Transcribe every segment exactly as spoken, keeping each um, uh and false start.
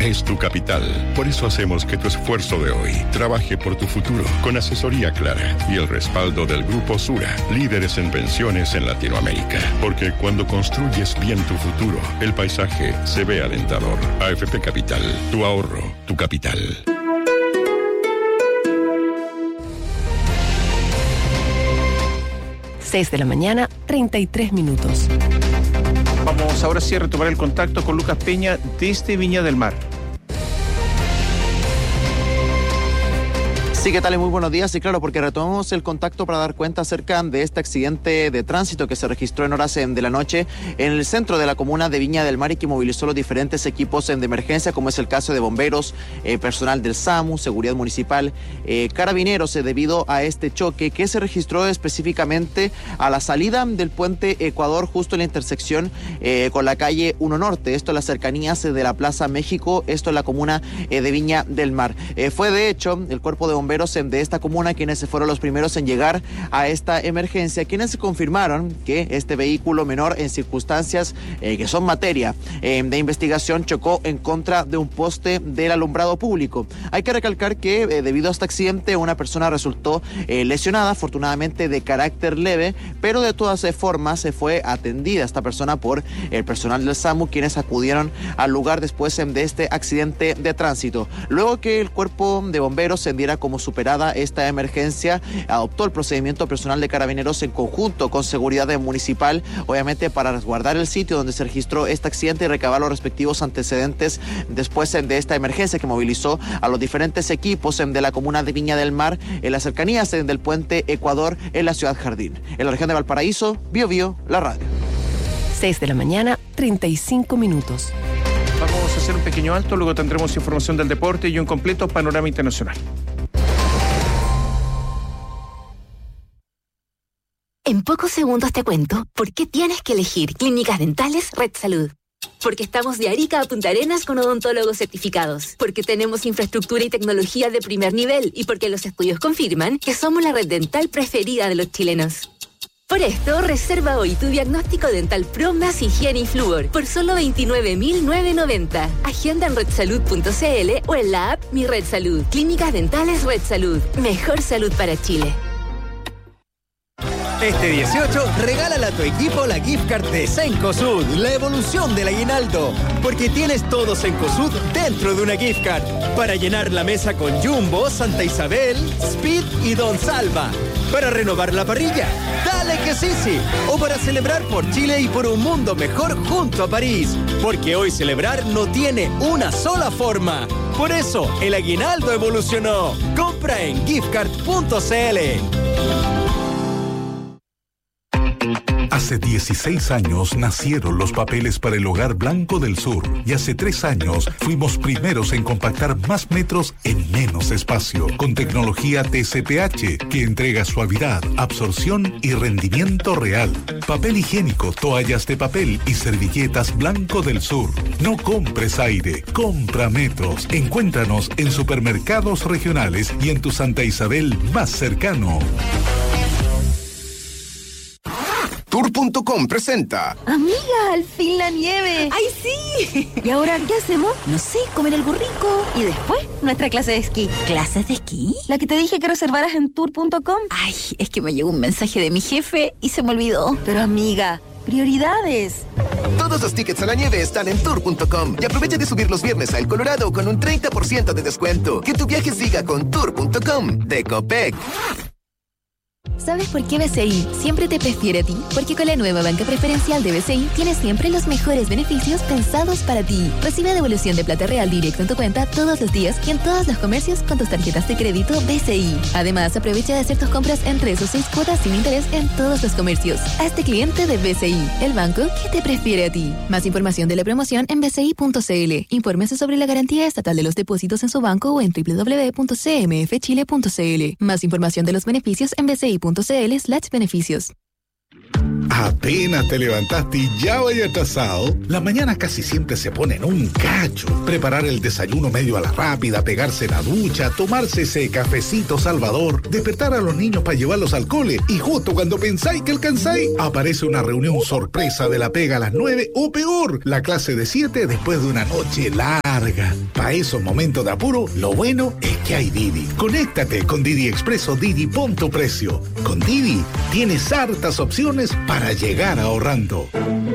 es tu capital. Por eso hacemos que tu esfuerzo de hoy trabaje por tu futuro con asesoría clara y el respaldo del Grupo Sura, líderes en pensiones en Latinoamérica. Porque cuando construyes bien tu futuro, el paisaje se ve alentador. A F P Capital, tu ahorro, tu capital. seis de la mañana, treinta y tres minutos. Vamos ahora sí a retomar el contacto con Lucas Peña desde Viña del Mar. Sí, ¿qué tal? Muy buenos días. Y claro, porque retomamos el contacto para dar cuenta acerca de este accidente de tránsito que se registró en horas de la noche en el centro de la comuna de Viña del Mar y que movilizó los diferentes equipos de emergencia, como es el caso de bomberos, eh, personal del SAMU, seguridad municipal, eh, carabineros, eh, debido a este choque que se registró específicamente a la salida del puente Ecuador, justo en la intersección eh, con la calle uno Norte. Esto en las cercanías eh, de la Plaza México, esto en la comuna eh, de Viña del Mar. Eh, fue de hecho el cuerpo de bomberos de esta comuna quienes fueron los primeros en llegar a esta emergencia, quienes confirmaron que este vehículo menor en circunstancias eh, que son materia eh, de investigación chocó en contra de un poste del alumbrado público. Hay que recalcar que eh, debido a este accidente una persona resultó eh, lesionada, afortunadamente de carácter leve, pero de todas formas se fue atendida esta persona por el personal del SAMU, quienes acudieron al lugar después de este accidente de tránsito. Luego que el cuerpo de bomberos se diera como superada esta emergencia, adoptó el procedimiento personal de carabineros en conjunto con seguridad municipal, obviamente para resguardar el sitio donde se registró este accidente y recabar los respectivos antecedentes después de esta emergencia que movilizó a los diferentes equipos de la comuna de Viña del Mar en las cercanías del puente Ecuador en la ciudad Jardín. En la región de Valparaíso, Bio Bio, la radio. seis de la mañana, treinta y cinco minutos. Vamos a hacer un pequeño alto, luego tendremos información del deporte y un completo panorama internacional. En pocos segundos te cuento por qué tienes que elegir Clínicas Dentales Red Salud. Porque estamos de Arica a Punta Arenas con odontólogos certificados. Porque tenemos infraestructura y tecnología de primer nivel. Y porque los estudios confirman que somos la red dental preferida de los chilenos. Por esto, reserva hoy tu diagnóstico dental Pro más higiene y flúor por solo veintinueve mil novecientos noventa. Agenda en red salud punto c l o en la app Mi Red Salud. Clínicas Dentales Red Salud. Mejor salud para Chile. Este dieciocho, regálale a tu equipo la gift card de Cencosud, la evolución del aguinaldo. Porque tienes todo Cencosud dentro de una gift card. Para llenar la mesa con Jumbo, Santa Isabel, Speed y Don Salva. Para renovar la parrilla, dale que sí, sí. O para celebrar por Chile y por un mundo mejor junto a París. Porque hoy celebrar no tiene una sola forma. Por eso, el aguinaldo evolucionó. Compra en gift card punto c l. Hace dieciséis años nacieron los papeles para el Hogar Blanco del Sur y hace tres años fuimos primeros en compactar más metros en menos espacio con tecnología T C P H que entrega suavidad, absorción y rendimiento real. Papel higiénico, toallas de papel y servilletas Blanco del Sur. No compres aire, compra metros. Encuéntranos en supermercados regionales y en tu Santa Isabel más cercano. Tour punto com presenta. Amiga, al fin la nieve. ¡Ay, sí! ¿Y ahora qué hacemos? No sé, comer algo rico. Y después, nuestra clase de esquí. ¿Clases de esquí? La que te dije que reservaras en tour punto com. Ay, es que me llegó un mensaje de mi jefe y se me olvidó. Pero amiga, prioridades. Todos los tickets a la nieve están en tour punto com y aprovecha de subir los viernes a El Colorado con un treinta por ciento de descuento. Que tu viaje siga con tour punto com de Copec. ¿Sabes por qué B C I siempre te prefiere a ti? Porque con la nueva banca preferencial de B C I tienes siempre los mejores beneficios pensados para ti. Recibe devolución de plata real directo en tu cuenta todos los días y en todos los comercios con tus tarjetas de crédito B C I. Además, aprovecha de hacer tus compras en tres o seis cuotas sin interés en todos los comercios. Hazte cliente de B C I, el banco que te prefiere a ti. Más información de la promoción en b c i punto c l. Infórmese sobre la garantía estatal de los depósitos en su banco o en w w w punto c m f chile punto c l. Más información de los beneficios en b c i punto c l slash beneficios. Apenas te levantaste y ya vaya atrasado. Las mañanas casi siempre se ponen un cacho. Preparar el desayuno medio a la rápida, pegarse la ducha, tomarse ese cafecito salvador, despertar a los niños para llevarlos al cole y justo cuando pensáis que alcanzáis, aparece una reunión sorpresa de la pega a las nueve o peor, la clase de siete después de una noche larga. Para esos momentos de apuro, lo bueno es que hay Didi. Conéctate con Didi Expreso Didi Punto Precio. Con Didi tienes hartas opciones para llegar ahorrando.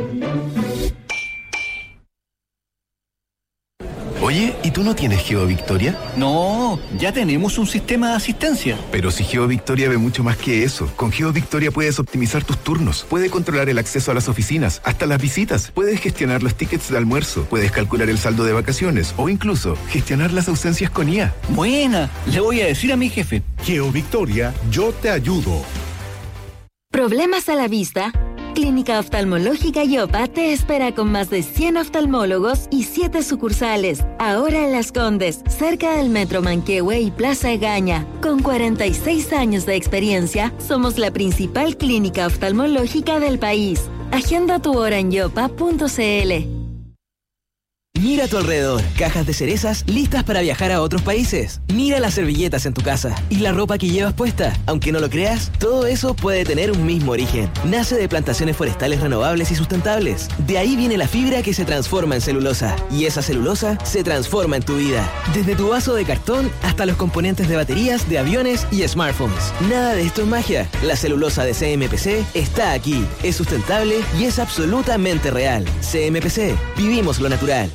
Oye, ¿y tú no tienes GeoVictoria? No, ya tenemos un sistema de asistencia. Pero si GeoVictoria ve mucho más que eso. Con GeoVictoria puedes optimizar tus turnos, puedes controlar el acceso a las oficinas, hasta las visitas, puedes gestionar los tickets de almuerzo, puedes calcular el saldo de vacaciones o incluso gestionar las ausencias con I A. Buena, le voy a decir a mi jefe. GeoVictoria, yo te ayudo. ¿Problemas a la vista? Clínica Oftalmológica Yopa te espera con más de cien oftalmólogos y siete sucursales. Ahora en Las Condes, cerca del Metro Manquehue y Plaza Egaña. Con cuarenta y seis años de experiencia, somos la principal clínica oftalmológica del país. Agenda tu hora en yopa punto cl. Mira a tu alrededor, cajas de cerezas listas para viajar a otros países. Mira las servilletas en tu casa y la ropa que llevas puesta. Aunque no lo creas, todo eso puede tener un mismo origen. Nace de plantaciones forestales renovables y sustentables. De ahí viene la fibra que se transforma en celulosa. Y esa celulosa se transforma en tu vida. Desde tu vaso de cartón hasta los componentes de baterías, de aviones y smartphones. Nada de esto es magia. La celulosa de C M P C está aquí. Es sustentable y es absolutamente real. C M P C. Vivimos lo natural.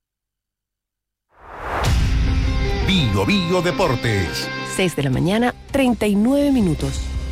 Bio Bio Deportes. seis de la mañana, treinta y nueve minutos.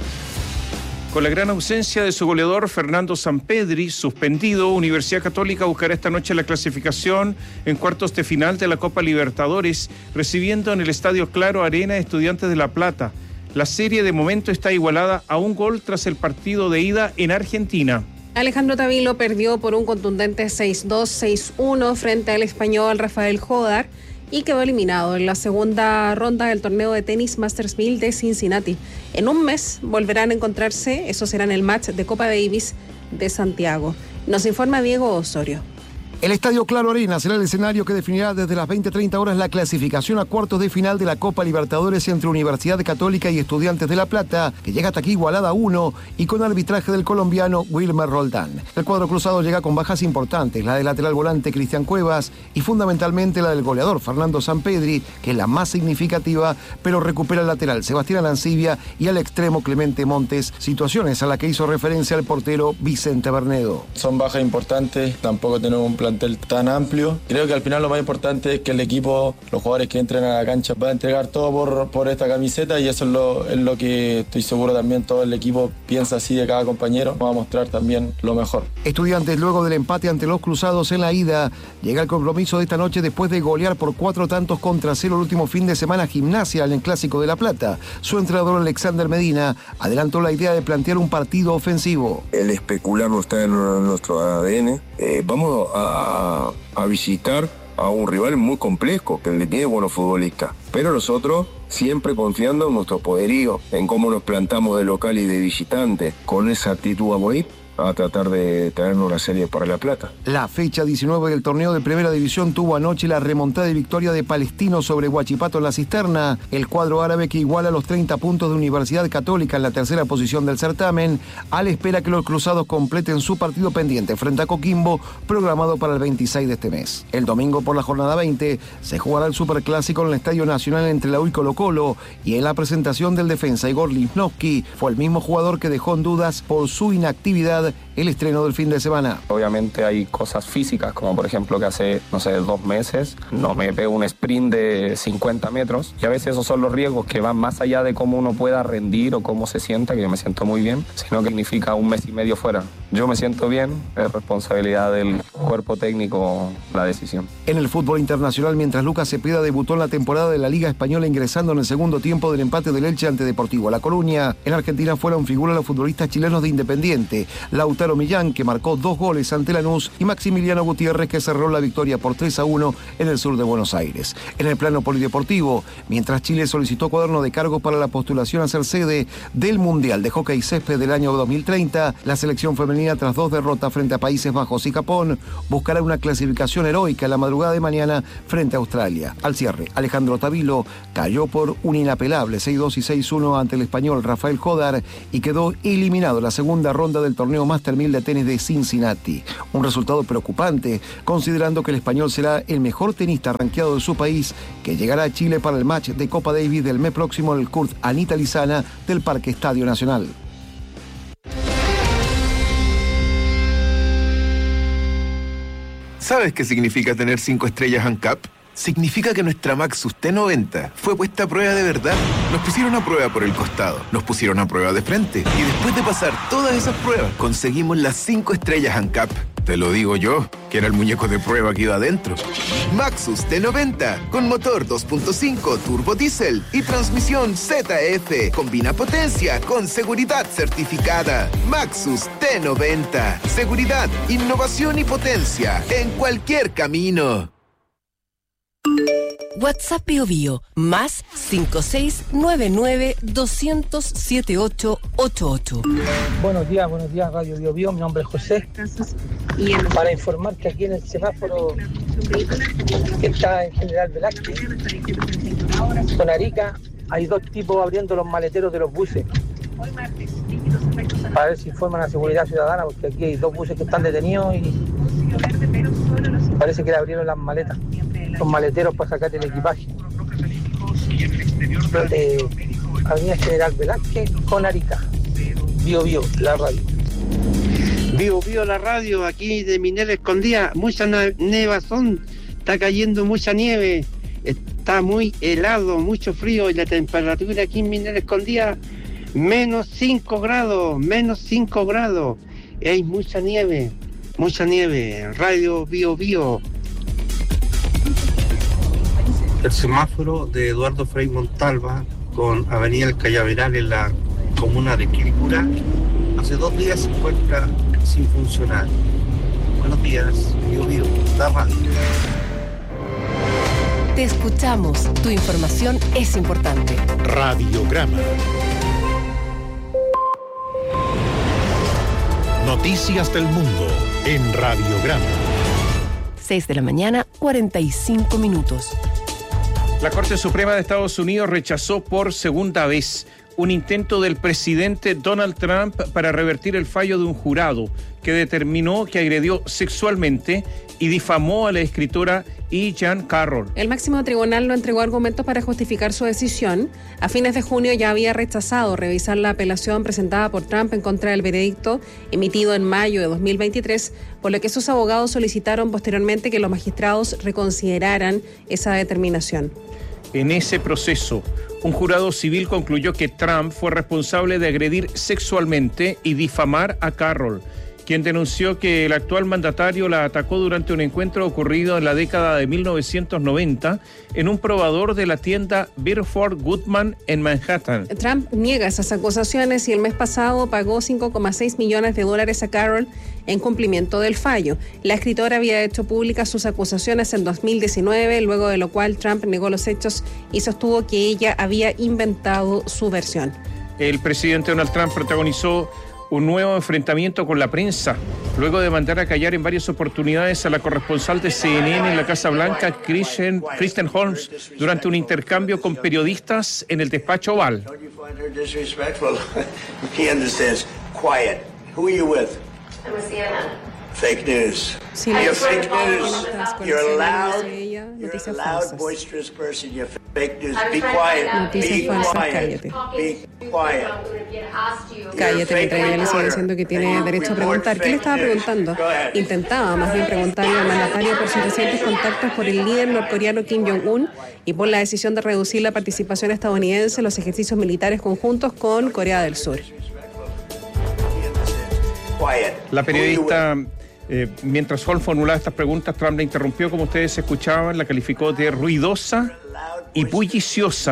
Con la gran ausencia de su goleador Fernando Sampedri, suspendido, Universidad Católica buscará esta noche la clasificación en cuartos de final de la Copa Libertadores, recibiendo en el Estadio Claro Arena Estudiantes de La Plata. La serie de momento está igualada a un gol tras el partido de ida en Argentina. Alejandro Tavilo perdió por un contundente seis dos, seis uno frente al español Rafael Jodar y quedó eliminado en la segunda ronda del torneo de tenis Masters mil de Cincinnati. En un mes volverán a encontrarse, eso será en el match de Copa Davis de Santiago. Nos informa Diego Osorio. El Estadio Claro Arena será el escenario que definirá desde las veinte treinta horas la clasificación a cuartos de final de la Copa Libertadores entre Universidad Católica y Estudiantes de La Plata, que llega hasta aquí igualada a uno y con arbitraje del colombiano Wilmer Roldán. El cuadro cruzado llega con bajas importantes, la del lateral volante Cristian Cuevas y fundamentalmente la del goleador Fernando Sampedri, que es la más significativa, pero recupera el lateral Sebastián Arancibia y al extremo Clemente Montes, situaciones a las que hizo referencia el portero Vicente Bernedo. Son bajas importantes, tampoco tenemos un plan tan amplio. Creo que al final lo más importante es que el equipo, los jugadores que entren a la cancha van a entregar todo por, por esta camiseta y eso es lo, es lo que estoy seguro también todo el equipo piensa así de cada compañero. Va a mostrar también lo mejor. Estudiantes, luego del empate ante los Cruzados en la ida, llega el compromiso de esta noche después de golear por cuatro tantos contra cero el último fin de semana Gimnasia en el Clásico de La Plata. Su entrenador Alexander Medina adelantó la idea de plantear un partido ofensivo. El especular no está en nuestro A D N. Eh, vamos a A, a visitar a un rival muy complejo, que le tiene buenos futbolistas. Pero nosotros siempre confiando en nuestro poderío, en cómo nos plantamos de local y de visitante. Con esa actitud vamos a ir a tratar de traernos una serie para La Plata. La fecha diecinueve del torneo de Primera División tuvo anoche la remontada de victoria de Palestino sobre Huachipato en la Cisterna. El cuadro árabe que iguala los treinta puntos de Universidad Católica en la tercera posición del certamen, a la espera que los cruzados completen su partido pendiente frente a Coquimbo, programado para el veintiséis de este mes. El domingo por la jornada veinte se jugará el Superclásico en el Estadio Nacional entre la U y Colo-Colo, y en la presentación del defensa Igor Lichnowsky fue el mismo jugador que dejó en dudas por su inactividad el estreno del fin de semana. Obviamente hay cosas físicas, como por ejemplo que hace, no sé, dos meses no me pego un sprint de cincuenta metros, y a veces esos son los riesgos que van más allá de cómo uno pueda rendir o cómo se sienta, que yo me siento muy bien, sino que significa un mes y medio fuera. Yo me siento bien, es responsabilidad del cuerpo técnico la decisión. En el fútbol internacional, mientras Lucas Cepeda debutó en la temporada de la Liga Española ingresando en el segundo tiempo del empate del Elche ante Deportivo La Coruña, en Argentina fueron figura los futbolistas chilenos de Independiente. Lautaro Oscar Omillán, que marcó dos goles ante Lanús, y Maximiliano Gutiérrez, que cerró la victoria por tres a uno en el sur de Buenos Aires. En el plano polideportivo, mientras Chile solicitó cuaderno de cargos para la postulación a ser sede del Mundial de Hockey Césped del año dos mil treinta, la selección femenina, tras dos derrotas frente a Países Bajos y Japón, buscará una clasificación heroica en la madrugada de mañana frente a Australia. Al cierre, Alejandro Tavilo cayó por un inapelable seis dos y seis uno ante el español Rafael Jodar y quedó eliminado en la segunda ronda del torneo Master mil de tenis de Cincinnati. Un resultado preocupante, considerando que el español será el mejor tenista rankeado de su país, que llegará a Chile para el match de Copa Davis del mes próximo en el Kurt Anita Lizana del Parque Estadio Nacional. ¿Sabes qué significa tener cinco estrellas ANCAP? Significa que nuestra Maxus T noventa fue puesta a prueba de verdad. Nos pusieron a prueba por el costado, nos pusieron a prueba de frente, y después de pasar todas esas pruebas, conseguimos las cinco estrellas ANCAP. Te lo digo yo, que era el muñeco de prueba que iba adentro. Maxus T noventa, con motor dos punto cinco turbo diésel y transmisión Z F. Combina potencia con seguridad certificada. Maxus T noventa. Seguridad, innovación y potencia en cualquier camino. WhatsApp Bio Bio, más cinco seis nueve nueve dos cero cero siete ocho ocho ocho. Buenos días, buenos días, Radio Bio Bio. Mi nombre es José. Para informar que aquí en el semáforo que está en General Velázquez, con Arica, hay dos tipos abriendo los maleteros de los buses. Para ver si informan a la seguridad ciudadana, porque aquí hay dos buses que están detenidos y parece que le abrieron las maletas, los maleteros para sacarte el equipaje. Eh, Avenida General Velázquez con Arica. Bio Bio, la radio. Bio Bio, la radio, aquí de Minera Escondida. Mucha nevazón, está cayendo mucha nieve, está muy helado, mucho frío, y la temperatura aquí en Minera Escondida, menos cinco grados, menos cinco grados. Hay mucha nieve, mucha nieve. Radio Bio Bio. El semáforo de Eduardo Frei Montalva con Avenida El Cañaveral en la comuna de Quilicura hace dos días se encuentra sin funcionar. Buenos días, Bio Bio, la radio. Te escuchamos, tu información es importante. Radiograma. Noticias del mundo en Radiograma. seis de la mañana, cuarenta y cinco minutos. La Corte Suprema de Estados Unidos rechazó por segunda vez un intento del presidente Donald Trump para revertir el fallo de un jurado que determinó que agredió sexualmente y difamó a la escritora E. Jean Carroll. El máximo tribunal no entregó argumentos para justificar su decisión. A fines de junio ya había rechazado revisar la apelación presentada por Trump en contra del veredicto emitido en mayo de dos mil veintitrés, por lo que sus abogados solicitaron posteriormente que los magistrados reconsideraran esa determinación. En ese proceso, un jurado civil concluyó que Trump fue responsable de agredir sexualmente y difamar a Carroll, quien denunció que el actual mandatario la atacó durante un encuentro ocurrido en la década de mil novecientos noventa en un probador de la tienda Birdford Goodman en Manhattan. Trump niega esas acusaciones y el mes pasado pagó cinco coma seis millones de dólares a Carroll en cumplimiento del fallo. La escritora había hecho públicas sus acusaciones en dos mil diecinueve, luego de lo cual Trump negó los hechos y sostuvo que ella había inventado su versión. El presidente Donald Trump protagonizó un nuevo enfrentamiento con la prensa, luego de mandar a callar en varias oportunidades a la corresponsal de C N N en la Casa Blanca, Kristen, Kristen Holmes, durante un intercambio con periodistas en el despacho Oval. Fake news. Sí, you're no, fake news. You're loud. Ella, you're a noticias loud, falsas. boisterous person. You're fake news. Be quiet. Noticias Be falsas, quiet. cállate. Be quiet. Cállate, mientras ella le sigue diciendo que tiene derecho a preguntar. ¿Qué le estaba preguntando? Intentaba más bien preguntarle al mandatario por sus recientes contactos por el líder norcoreano Kim Jong-un y por la decisión de reducir la participación estadounidense en los ejercicios militares conjuntos con Corea del Sur. La periodista, eh, mientras Holmes formulaba estas preguntas, Trump la interrumpió, como ustedes escuchaban, la calificó de ruidosa y bulliciosa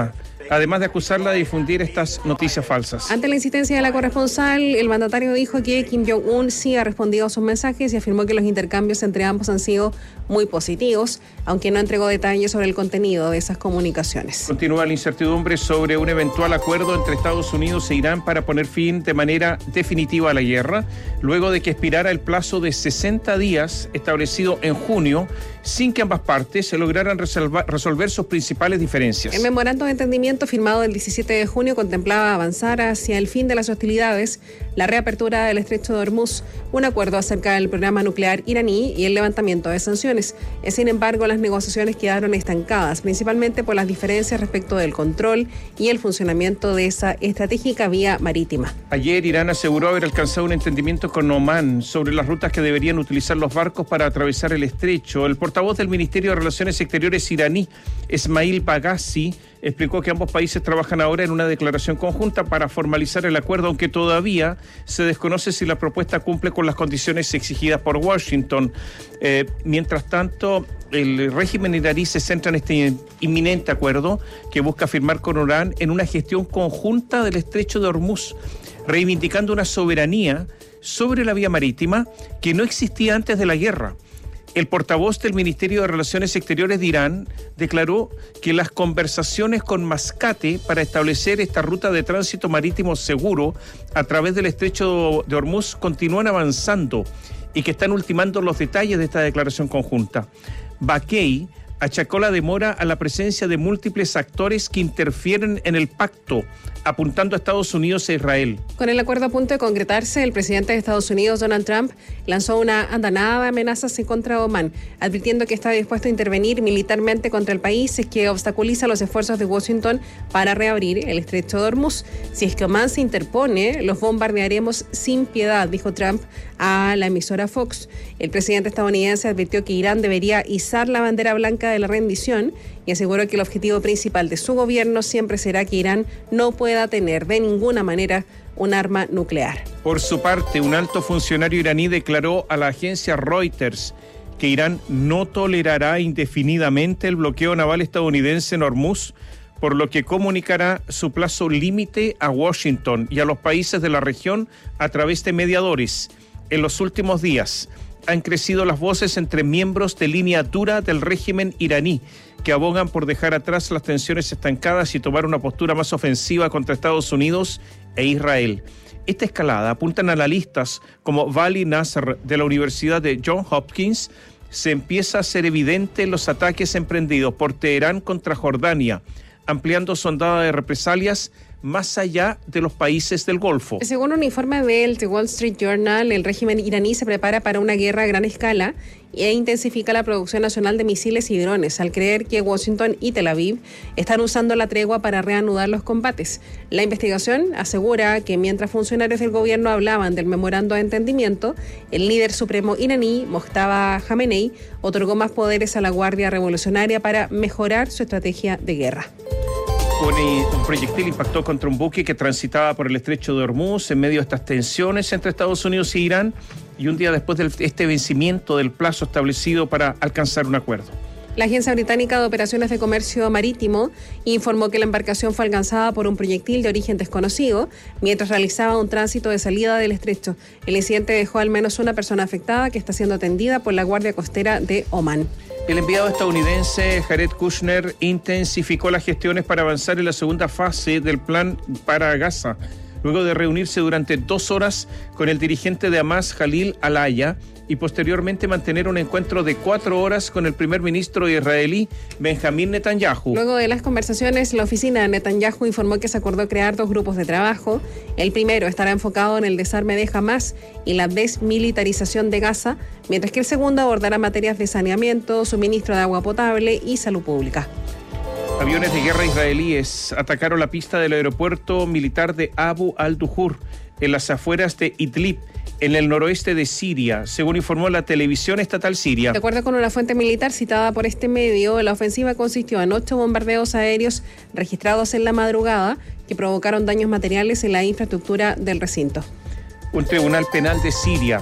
además de acusarla de difundir estas noticias falsas. Ante la insistencia de la corresponsal, el mandatario dijo que Kim Jong-un sí ha respondido a sus mensajes y afirmó que los intercambios entre ambos han sido muy positivos, aunque no entregó detalles sobre el contenido de esas comunicaciones. Continúa la incertidumbre sobre un eventual acuerdo entre Estados Unidos e Irán para poner fin de manera definitiva a la guerra, luego de que expirara el plazo de sesenta días establecido en junio, sin que ambas partes se lograran resolver, resolver sus principales diferencias. El memorando de entendimiento firmado el diecisiete de junio contemplaba avanzar hacia el fin de las hostilidades, la reapertura del estrecho de Hormuz, un acuerdo acerca del programa nuclear iraní y el levantamiento de sanciones. Sin embargo, las negociaciones quedaron estancadas, principalmente por las diferencias respecto del control y el funcionamiento de esa estratégica vía marítima. Ayer Irán aseguró haber alcanzado un entendimiento con Omán sobre las rutas que deberían utilizar los barcos para atravesar el estrecho. El portavoz del Ministerio de Relaciones Exteriores iraní, Esmail Baghassi, explicó que ambos países trabajan ahora en una declaración conjunta para formalizar el acuerdo, aunque todavía se desconoce si la propuesta cumple con las condiciones exigidas por Washington. Eh, mientras tanto, el régimen iraní se centra en este inminente acuerdo que busca firmar con Irán en una gestión conjunta del estrecho de Hormuz, reivindicando una soberanía sobre la vía marítima que no existía antes de la guerra. El portavoz del Ministerio de Relaciones Exteriores de Irán declaró que las conversaciones con Mascate para establecer esta ruta de tránsito marítimo seguro a través del estrecho de Hormuz continúan avanzando y que están ultimando los detalles de esta declaración conjunta. Baghassi achacó la demora a la presencia de múltiples actores que interfieren en el pacto, apuntando a Estados Unidos e Israel. Con el acuerdo a punto de concretarse, el presidente de Estados Unidos, Donald Trump, lanzó una andanada de amenazas en contra de Omán, advirtiendo que está dispuesto a intervenir militarmente contra el país si es que obstaculiza los esfuerzos de Washington para reabrir el estrecho de Hormuz. Si es que Omán se interpone, los bombardearemos sin piedad, dijo Trump a la emisora Fox. El presidente estadounidense advirtió que Irán debería izar la bandera blanca de la rendición y aseguró que el objetivo principal de su gobierno siempre será que Irán no pueda tener de ninguna manera un arma nuclear. Por su parte, un alto funcionario iraní declaró a la agencia Reuters que Irán no tolerará indefinidamente el bloqueo naval estadounidense en Hormuz, por lo que comunicará su plazo límite a Washington y a los países de la región a través de mediadores. En los últimos días han crecido las voces entre miembros de línea dura del régimen iraní, que abogan por dejar atrás las tensiones estancadas y tomar una postura más ofensiva contra Estados Unidos e Israel. Esta escalada, apuntan analistas como Vali Nasr de la Universidad de Johns Hopkins, se empieza a hacer evidente en los ataques emprendidos por Teherán contra Jordania, ampliando su ondada de represalias más allá de los países del Golfo. Según un informe del The Wall Street Journal, el régimen iraní se prepara para una guerra a gran escala e intensifica la producción nacional de misiles y drones, al creer que Washington y Tel Aviv están usando la tregua para reanudar los combates. La investigación asegura que mientras funcionarios del gobierno hablaban del memorando de entendimiento, el líder supremo iraní, Mojtaba Khamenei, otorgó más poderes a la Guardia Revolucionaria para mejorar su estrategia de guerra. Un proyectil impactó contra un buque que transitaba por el estrecho de Hormuz en medio de estas tensiones entre Estados Unidos e Irán y un día después de este vencimiento del plazo establecido para alcanzar un acuerdo. La Agencia Británica de Operaciones de Comercio Marítimo informó que la embarcación fue alcanzada por un proyectil de origen desconocido mientras realizaba un tránsito de salida del estrecho. El incidente dejó al menos una persona afectada que está siendo atendida por la Guardia Costera de Omán. El enviado estadounidense Jared Kushner intensificó las gestiones para avanzar en la segunda fase del plan para Gaza, luego de reunirse durante dos horas con el dirigente de Hamas, Jalil Al-Aya, y posteriormente mantener un encuentro de cuatro horas con el primer ministro israelí, Benjamín Netanyahu. Luego de las conversaciones, la oficina de Netanyahu informó que se acordó crear dos grupos de trabajo. El primero estará enfocado en el desarme de Hamas y la desmilitarización de Gaza, mientras que el segundo abordará materias de saneamiento, suministro de agua potable y salud pública. Aviones de guerra israelíes atacaron la pista del aeropuerto militar de Abu al-Duhur, en las afueras de Idlib, en el noroeste de Siria, según informó la televisión estatal siria. De acuerdo con una fuente militar citada por este medio, la ofensiva consistió en ocho bombardeos aéreos registrados en la madrugada que provocaron daños materiales en la infraestructura del recinto. Un tribunal penal de Siria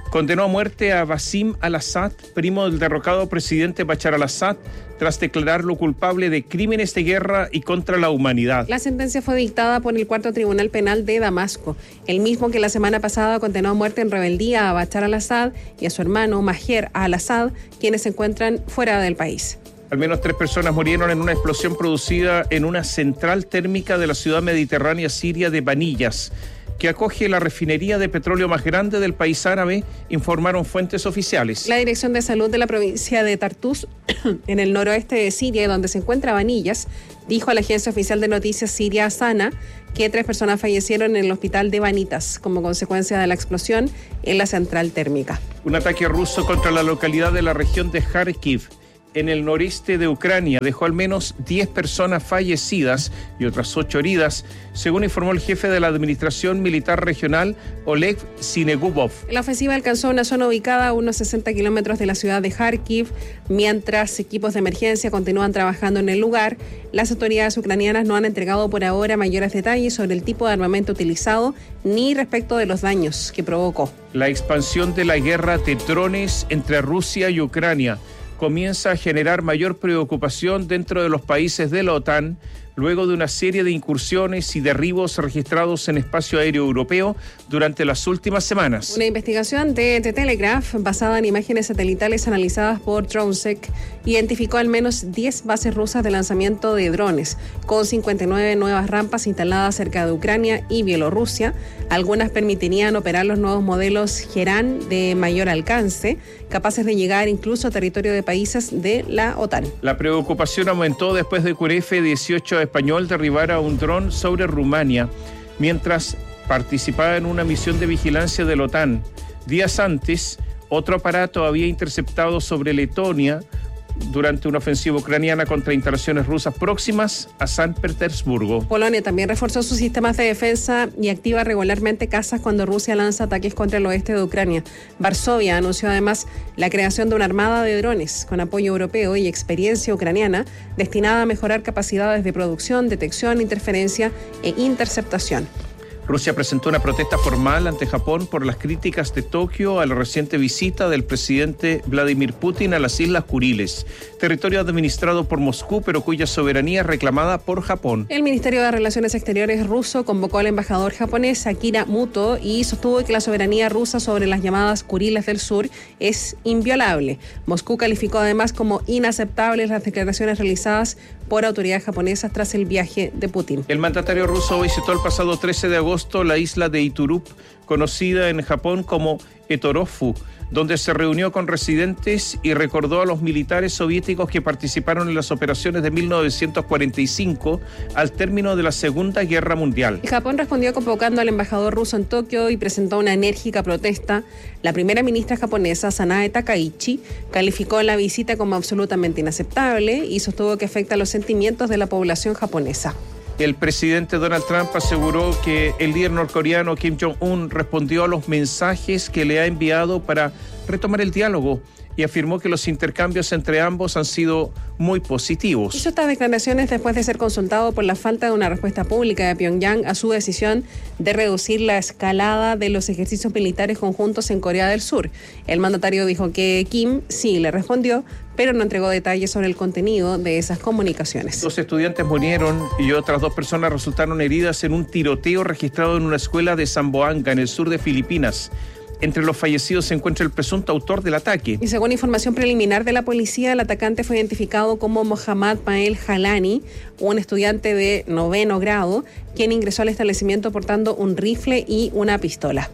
condenó a muerte a Basim al-Assad, primo del derrocado presidente Bashar al-Assad, tras declararlo culpable de crímenes de guerra y contra la humanidad. La sentencia fue dictada por el Cuarto Tribunal Penal de Damasco, el mismo que la semana pasada condenó a muerte en rebeldía a Bashar al-Assad y a su hermano Maher al-Assad, quienes se encuentran fuera del país. Al menos tres personas murieron en una explosión producida en una central térmica de la ciudad mediterránea siria de Baniyas, que acoge la refinería de petróleo más grande del país árabe, informaron fuentes oficiales. La Dirección de Salud de la provincia de Tartus, en el noroeste de Siria, donde se encuentra Baniyas, dijo a la agencia oficial de noticias siria Sana que tres personas fallecieron en el hospital de Banitas como consecuencia de la explosión en la central térmica. Un ataque ruso contra la localidad de la región de Kharkiv, en el noreste de Ucrania, dejó al menos diez personas fallecidas y otras ocho heridas, según informó el jefe de la Administración Militar Regional, Oleg Sinegubov. La ofensiva alcanzó una zona ubicada a unos sesenta kilómetros de la ciudad de Kharkiv, mientras equipos de emergencia continúan trabajando en el lugar. Las autoridades ucranianas no han entregado por ahora mayores detalles sobre el tipo de armamento utilizado ni respecto de los daños que provocó. La expansión de la guerra de drones entre Rusia y Ucrania comienza a generar mayor preocupación dentro de los países de la OTAN, luego de una serie de incursiones y derribos registrados en espacio aéreo europeo durante las últimas semanas. Una investigación de The Telegraph, basada en imágenes satelitales analizadas por DroneSec, identificó al menos diez bases rusas de lanzamiento de drones, con cincuenta y nueve nuevas rampas instaladas cerca de Ucrania y Bielorrusia. Algunas permitirían operar los nuevos modelos Gerán de mayor alcance, capaces de llegar incluso a territorio de países de la OTAN. La preocupación aumentó después de que un F dieciocho español derribara un dron sobre Rumania mientras participaba en una misión de vigilancia de la OTAN. Días antes, otro aparato había interceptado sobre Letonia durante una ofensiva ucraniana contra instalaciones rusas próximas a San Petersburgo. Polonia también reforzó sus sistemas de defensa y activa regularmente cazas cuando Rusia lanza ataques contra el oeste de Ucrania. Varsovia anunció además la creación de una armada de drones con apoyo europeo y experiencia ucraniana destinada a mejorar capacidades de producción, detección, interferencia e interceptación. Rusia presentó una protesta formal ante Japón por las críticas de Tokio a la reciente visita del presidente Vladimir Putin a las Islas Kuriles, territorio administrado por Moscú, pero cuya soberanía es reclamada por Japón. El Ministerio de Relaciones Exteriores ruso convocó al embajador japonés Akira Muto y sostuvo que la soberanía rusa sobre las llamadas Kuriles del Sur es inviolable. Moscú calificó además como inaceptables las declaraciones realizadas por autoridades japonesas tras el viaje de Putin. El mandatario ruso visitó el pasado trece de agosto la isla de Iturup, conocida en Japón como Etorofu, donde se reunió con residentes y recordó a los militares soviéticos que participaron en las operaciones de mil novecientos cuarenta y cinco al término de la Segunda Guerra Mundial. Japón respondió convocando al embajador ruso en Tokio y presentó una enérgica protesta. La primera ministra japonesa, Sanae Takaichi, calificó la visita como absolutamente inaceptable y sostuvo que afecta los sentimientos de la población japonesa. El presidente Donald Trump aseguró que el líder norcoreano Kim Jong-un respondió a los mensajes que le ha enviado para retomar el diálogo y afirmó que los intercambios entre ambos han sido muy positivos. Hizo estas declaraciones después de ser consultado por la falta de una respuesta pública de Pyongyang a su decisión de reducir la escalada de los ejercicios militares conjuntos en Corea del Sur. El mandatario dijo que Kim sí le respondió, pero no entregó detalles sobre el contenido de esas comunicaciones. Dos estudiantes murieron y otras dos personas resultaron heridas en un tiroteo registrado en una escuela de Zamboanga, en el sur de Filipinas. Entre los fallecidos se encuentra el presunto autor del ataque. Y según información preliminar de la policía, el atacante fue identificado como Mohammad Mael Jalani, un estudiante de noveno grado, quien ingresó al establecimiento portando un rifle y una pistola.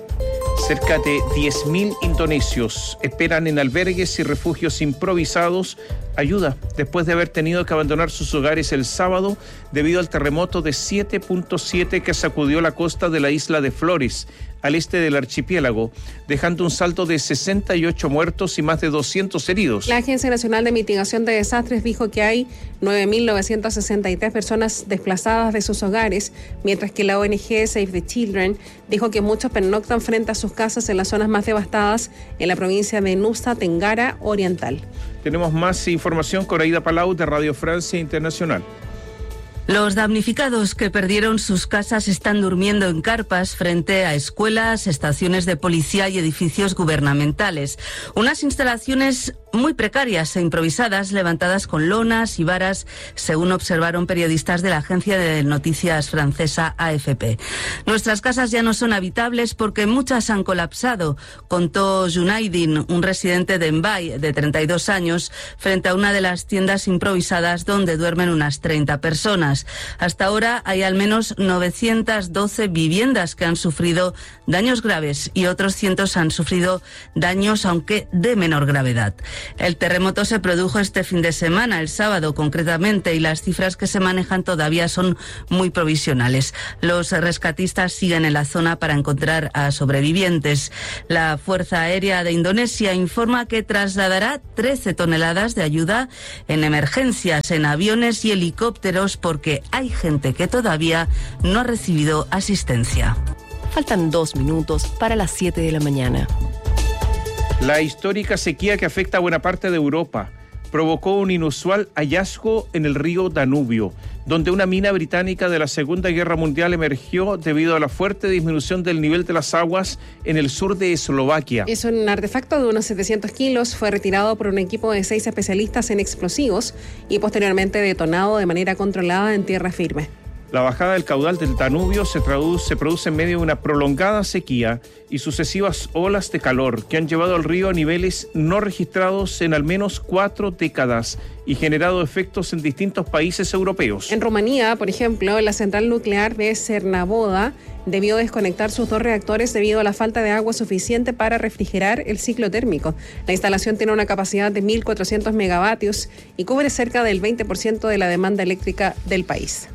Cerca de diez mil indonesios esperan en albergues y refugios improvisados ayuda después de haber tenido que abandonar sus hogares el sábado debido al terremoto de siete punto siete que sacudió la costa de la isla de Flores, al este del archipiélago, dejando un saldo de sesenta y ocho muertos y más de doscientos heridos. La Agencia Nacional de Mitigación de Desastres dijo que hay nueve mil novecientas sesenta y tres personas desplazadas de sus hogares, mientras que la O N G Save the Children dijo que muchos pernoctan frente a sus casas en las zonas más devastadas en la provincia de Nusa Tenggara Oriental. Tenemos más información con Aida Palau de Radio Francia Internacional. Los damnificados que perdieron sus casas están durmiendo en carpas frente a escuelas, estaciones de policía y edificios gubernamentales. Unas instalaciones muy precarias e improvisadas, levantadas con lonas y varas, según observaron periodistas de la agencia de noticias francesa A F P. Nuestras casas ya no son habitables porque muchas han colapsado, contó Junaidin, un residente de Mbay de treinta y dos años, frente a una de las tiendas improvisadas donde duermen unas treinta personas. Hasta ahora hay al menos novecientas doce viviendas que han sufrido daños graves y otros cientos han sufrido daños, aunque de menor gravedad. El terremoto se produjo este fin de semana, el sábado concretamente, y las cifras que se manejan todavía son muy provisionales. Los rescatistas siguen en la zona para encontrar a sobrevivientes. La Fuerza Aérea de Indonesia informa que trasladará trece toneladas de ayuda en emergencias, en aviones y helicópteros, porque hay gente que todavía no ha recibido asistencia. Faltan dos minutos para las siete de la mañana. La histórica sequía que afecta a buena parte de Europa provocó un inusual hallazgo en el río Danubio, donde una mina británica de la Segunda Guerra Mundial emergió debido a la fuerte disminución del nivel de las aguas en el sur de Eslovaquia. Es un artefacto de unos setecientos kilos, fue retirado por un equipo de seis especialistas en explosivos y posteriormente detonado de manera controlada en tierra firme. La bajada del caudal del Danubio se, traduce, se produce en medio de una prolongada sequía y sucesivas olas de calor que han llevado al río a niveles no registrados en al menos cuatro décadas y generado efectos en distintos países europeos. En Rumanía, por ejemplo, la central nuclear de Cernavoda debió desconectar sus dos reactores debido a la falta de agua suficiente para refrigerar el ciclo térmico. La instalación tiene una capacidad de mil cuatrocientos megavatios y cubre cerca del veinte por ciento de la demanda eléctrica del país.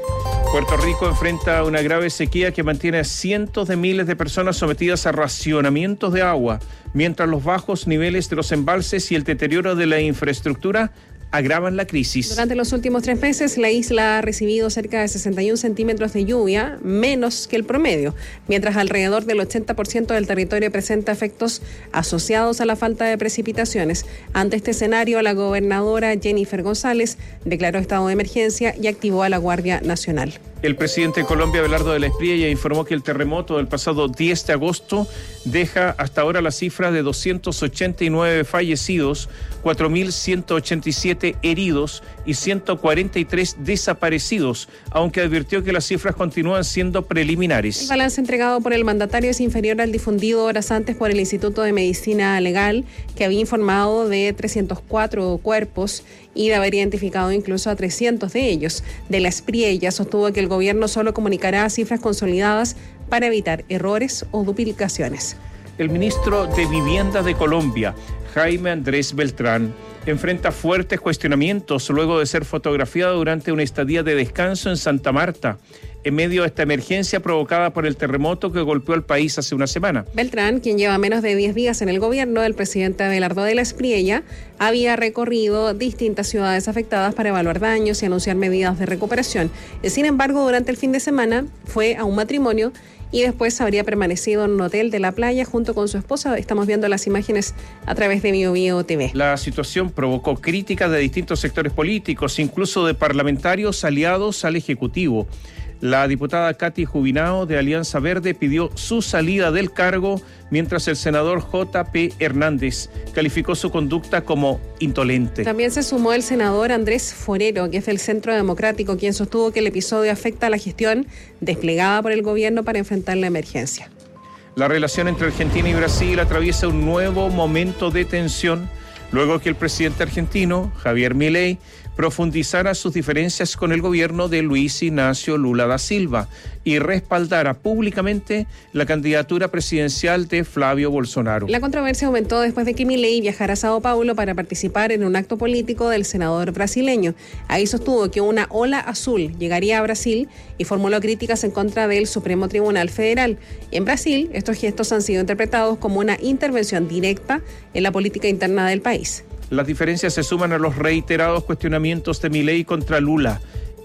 Puerto Rico enfrenta una grave sequía que mantiene a cientos de miles de personas sometidas a racionamientos de agua, mientras los bajos niveles de los embalses y el deterioro de la infraestructura agravan la crisis. Durante los últimos tres meses, la isla ha recibido cerca de sesenta y un centímetros de lluvia, menos que el promedio, mientras alrededor del ochenta por ciento del territorio presenta efectos asociados a la falta de precipitaciones. Ante este escenario, la gobernadora Jennifer González declaró estado de emergencia y activó a la Guardia Nacional. El presidente de Colombia, Abelardo de la Espriella, informó que el terremoto del pasado diez de agosto deja hasta ahora la cifra de doscientos ochenta y nueve fallecidos, cuatro mil ciento ochenta y siete heridos y ciento cuarenta y tres desaparecidos, aunque advirtió que las cifras continúan siendo preliminares. El balance entregado por el mandatario es inferior al difundido horas antes por el Instituto de Medicina Legal, que había informado de trescientos cuatro cuerpos y de haber identificado incluso a trescientos de ellos. De la Espriella sostuvo que el gobierno solo comunicará cifras consolidadas para evitar errores o duplicaciones. El ministro de Vivienda de Colombia, Jaime Andrés Beltrán, enfrenta fuertes cuestionamientos luego de ser fotografiado durante una estadía de descanso en Santa Marta, en medio de esta emergencia provocada por el terremoto que golpeó al país hace una semana. Beltrán, quien lleva menos de diez días en el gobierno del presidente Abelardo de la Espriella, había recorrido distintas ciudades afectadas para evaluar daños y anunciar medidas de recuperación. Sin embargo, durante el fin de semana fue a un matrimonio y después habría permanecido en un hotel de la playa junto con su esposa. Estamos viendo las imágenes a través de Bio Bio T V. La situación provocó críticas de distintos sectores políticos, incluso de parlamentarios aliados al Ejecutivo. La diputada Katy Jubinao de Alianza Verde pidió su salida del cargo, mientras el senador J P Hernández calificó su conducta como indolente. También se sumó el senador Andrés Forero, que es del Centro Democrático, quien sostuvo que el episodio afecta a la gestión desplegada por el gobierno para enfrentar la emergencia. La relación entre Argentina y Brasil atraviesa un nuevo momento de tensión, luego que el presidente argentino, Javier Milei, profundizara sus diferencias con el gobierno de Luis Ignacio Lula da Silva y respaldara públicamente la candidatura presidencial de Flavio Bolsonaro. La controversia aumentó después de que Milei viajara a Sao Paulo para participar en un acto político del senador brasileño. Ahí sostuvo que una ola azul llegaría a Brasil y formuló críticas en contra del Supremo Tribunal Federal. En Brasil, estos gestos han sido interpretados como una intervención directa en la política interna del país. Las diferencias se suman a los reiterados cuestionamientos de Milei contra Lula.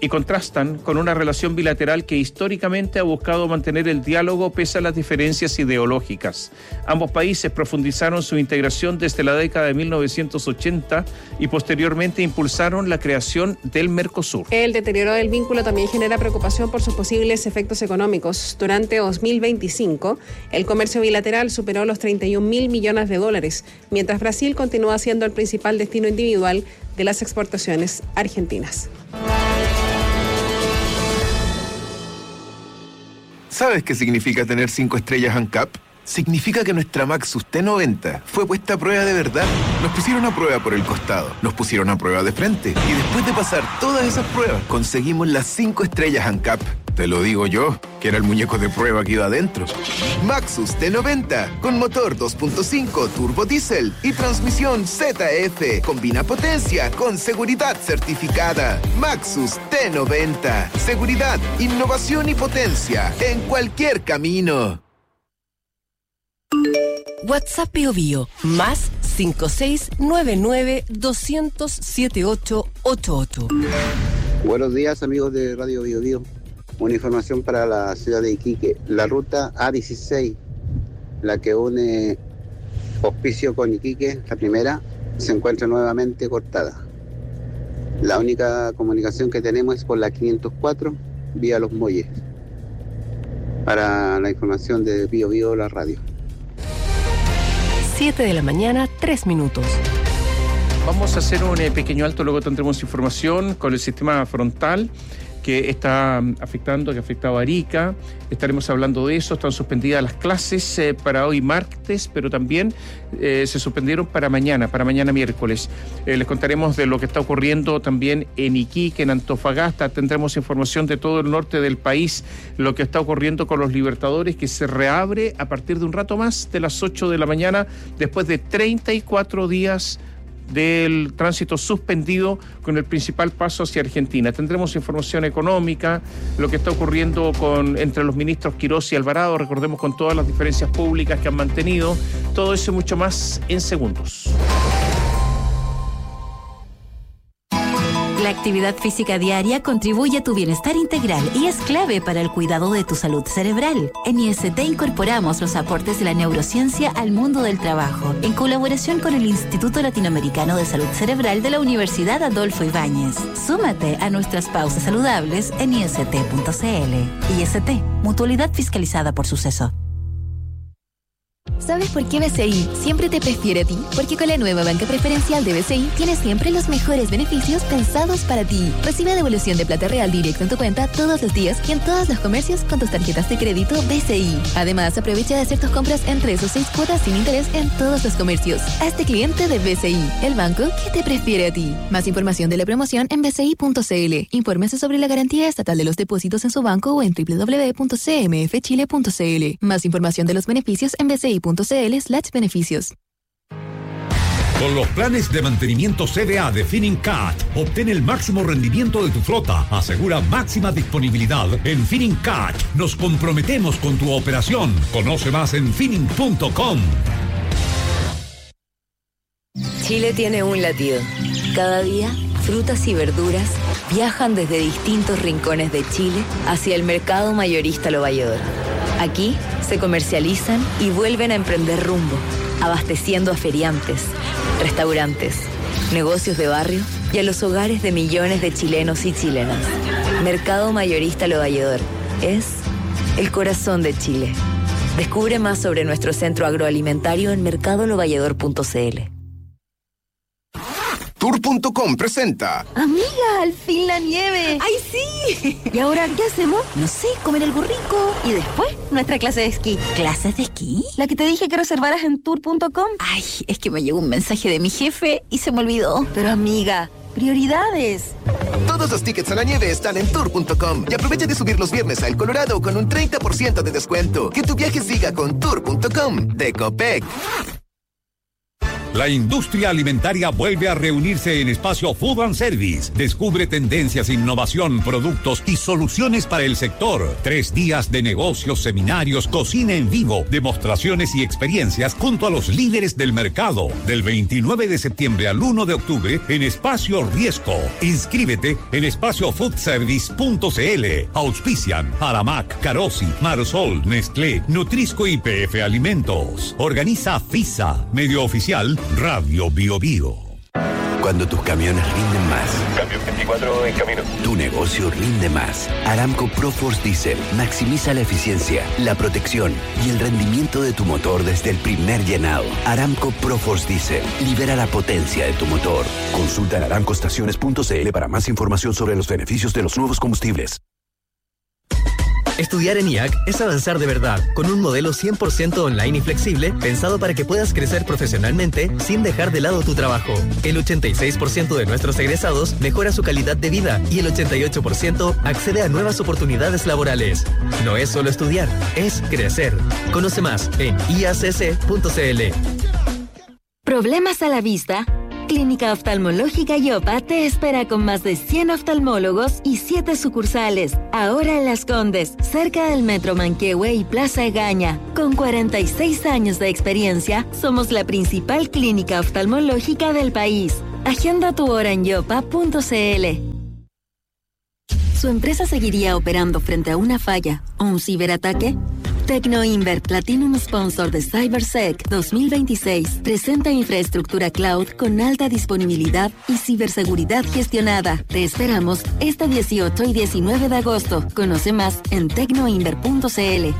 y contrastan con una relación bilateral que históricamente ha buscado mantener el diálogo pese a las diferencias ideológicas. Ambos países profundizaron su integración desde la década de mil novecientos ochenta y posteriormente impulsaron la creación del Mercosur. El deterioro del vínculo también genera preocupación por sus posibles efectos económicos. Durante dos mil veinticinco, el comercio bilateral superó los treinta y un mil millones de dólares, mientras Brasil continúa siendo el principal destino individual de las exportaciones argentinas. ¿Sabes qué significa tener cinco estrellas ANCAP? Significa que nuestra Maxus T noventa fue puesta a prueba de verdad. Nos pusieron a prueba por el costado, nos pusieron a prueba de frente y después de pasar todas esas pruebas conseguimos las cinco estrellas ANCAP. Te lo digo yo, que era el muñeco de prueba que iba adentro. Maxus T noventa, con motor dos punto cinco turbo diésel y transmisión Z F. Combina potencia con seguridad certificada. Maxus T noventa. Seguridad, innovación y potencia en cualquier camino. WhatsApp Bio Bio, más cinco seis nueve nueve dos cero cero siete ocho ocho ocho. Buenos días, amigos de Radio Bio Bio. Una información para la ciudad de Iquique. La ruta A dieciséis, la que une Hospicio con Iquique, la primera, se encuentra nuevamente cortada. La única comunicación que tenemos es por la quinientos cuatro, vía Los Molles. Para la información de Bio Bio, la radio. siete de la mañana, tres minutos. Vamos a hacer un eh, pequeño alto, luego tendremos información con el sistema frontal que está afectando, que ha afectado a Arica. Estaremos hablando de eso. Están suspendidas las clases eh, para hoy martes, pero también eh, se suspendieron para mañana, para mañana miércoles. Eh, les contaremos de lo que está ocurriendo también en Iquique, en Antofagasta. Tendremos información de todo el norte del país, lo que está ocurriendo con los Libertadores, que se reabre a partir de un rato más, de las ocho de la mañana, después de treinta y cuatro días del tránsito suspendido con el principal paso hacia Argentina. Tendremos información económica, lo que está ocurriendo con entre los ministros Quirós y Alvarado, recordemos, con todas las diferencias públicas que han mantenido, todo eso y mucho más en segundos. La actividad física diaria contribuye a tu bienestar integral y es clave para el cuidado de tu salud cerebral. En I S T incorporamos los aportes de la neurociencia al mundo del trabajo, en colaboración con el Instituto Latinoamericano de Salud Cerebral de la Universidad Adolfo Ibáñez. Súmate a nuestras pausas saludables en I S T punto C L. I S T, mutualidad fiscalizada por Suceso. ¿Sabes por qué B C I siempre te prefiere a ti? Porque con la nueva banca preferencial de B C I tienes siempre los mejores beneficios pensados para ti. Recibe devolución de plata real directo en tu cuenta todos los días y en todos los comercios con tus tarjetas de crédito B C I. Además, aprovecha de hacer tus compras en tres o seis cuotas sin interés en todos los comercios. Hazte cliente de B C I, el banco que te prefiere a ti. Más información de la promoción en b c i punto c l. Infórmese sobre la garantía estatal de los depósitos en su banco o en w w w punto c m f chile punto c l. Más información de los beneficios en b c i punto c l slash beneficios. Con los planes de mantenimiento C V A de Finincat, obtén el máximo rendimiento de tu flota. Asegura máxima disponibilidad. En Finincat nos comprometemos con tu operación. Conoce más en finin punto com. Chile tiene un latido. Cada día, frutas y verduras viajan desde distintos rincones de Chile hacia el mercado mayorista Lo Valledor. Aquí se comercializan y vuelven a emprender rumbo, abasteciendo a feriantes, restaurantes, negocios de barrio y a los hogares de millones de chilenos y chilenas. Mercado Mayorista Lo Valledor es el corazón de Chile. Descubre más sobre nuestro centro agroalimentario en mercado lo valledor punto c l. Tour punto com presenta. Amiga, al fin la nieve. ¡Ay, sí! ¿Y ahora qué hacemos? No sé, comer algo rico. Y después, nuestra clase de esquí. ¿Clases de esquí? La que te dije que reservaras en tour punto com. Ay, es que me llegó un mensaje de mi jefe y se me olvidó. Pero amiga, prioridades. Todos los tickets a la nieve están en tour punto com y aprovecha de subir los viernes a El Colorado con un treinta por ciento de descuento. Que tu viaje siga con tour punto com de Copec. La industria alimentaria vuelve a reunirse en Espacio Food and Service. Descubre tendencias, innovación, productos y soluciones para el sector. Tres días de negocios, seminarios, cocina en vivo, demostraciones y experiencias junto a los líderes del mercado. Del veintinueve de septiembre al uno de octubre en Espacio Riesco. Inscríbete en espacio food service punto c l. Auspician Aramac, Carosi, Marsol, Nestlé, Nutrisco y P F Alimentos. Organiza FISA, medio oficial Radio Bio Bio. Cuando tus camiones rinden más. Cambio veinticuatro en camino. Tu negocio rinde más. Aramco ProForce Diesel maximiza la eficiencia, la protección y el rendimiento de tu motor desde el primer llenado. Aramco ProForce Diesel libera la potencia de tu motor. Consulta en aramco estaciones punto c l para más información sobre los beneficios de los nuevos combustibles. Estudiar en I A C es avanzar de verdad, con un modelo cien por ciento online y flexible, pensado para que puedas crecer profesionalmente sin dejar de lado tu trabajo. El ochenta y seis por ciento de nuestros egresados mejora su calidad de vida y el ochenta y ocho por ciento accede a nuevas oportunidades laborales. No es solo estudiar, es crecer. Conoce más en i a c c punto c l. ¿Problemas a la vista? Clínica Oftalmológica Yopa te espera con más de cien oftalmólogos y siete sucursales. Ahora en Las Condes, cerca del Metro Manquehue y Plaza Egaña. Con cuarenta y seis años de experiencia, somos la principal clínica oftalmológica del país. Agenda tu hora en yopa punto c l. ¿Su empresa seguiría operando frente a una falla o un ciberataque? TecnoInver Platinum Sponsor de CyberSec dos mil veintiséis presenta infraestructura cloud con alta disponibilidad y ciberseguridad gestionada. Te esperamos este dieciocho y diecinueve de agosto. Conoce más en tecnoinver punto c l.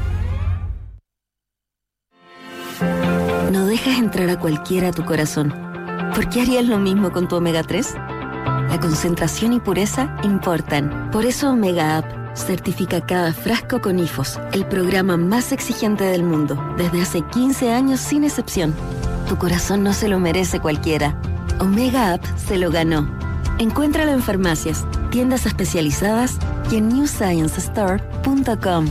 No dejas entrar a cualquiera a tu corazón. ¿Por qué harías lo mismo con tu omega tres? La concentración y pureza importan. Por eso Omega Up certifica cada frasco con I F O S, el programa más exigente del mundo, desde hace quince años sin excepción. Tu corazón no se lo merece cualquiera. Omega Up se lo ganó. Encuéntralo en farmacias, tiendas especializadas y en new science store punto com.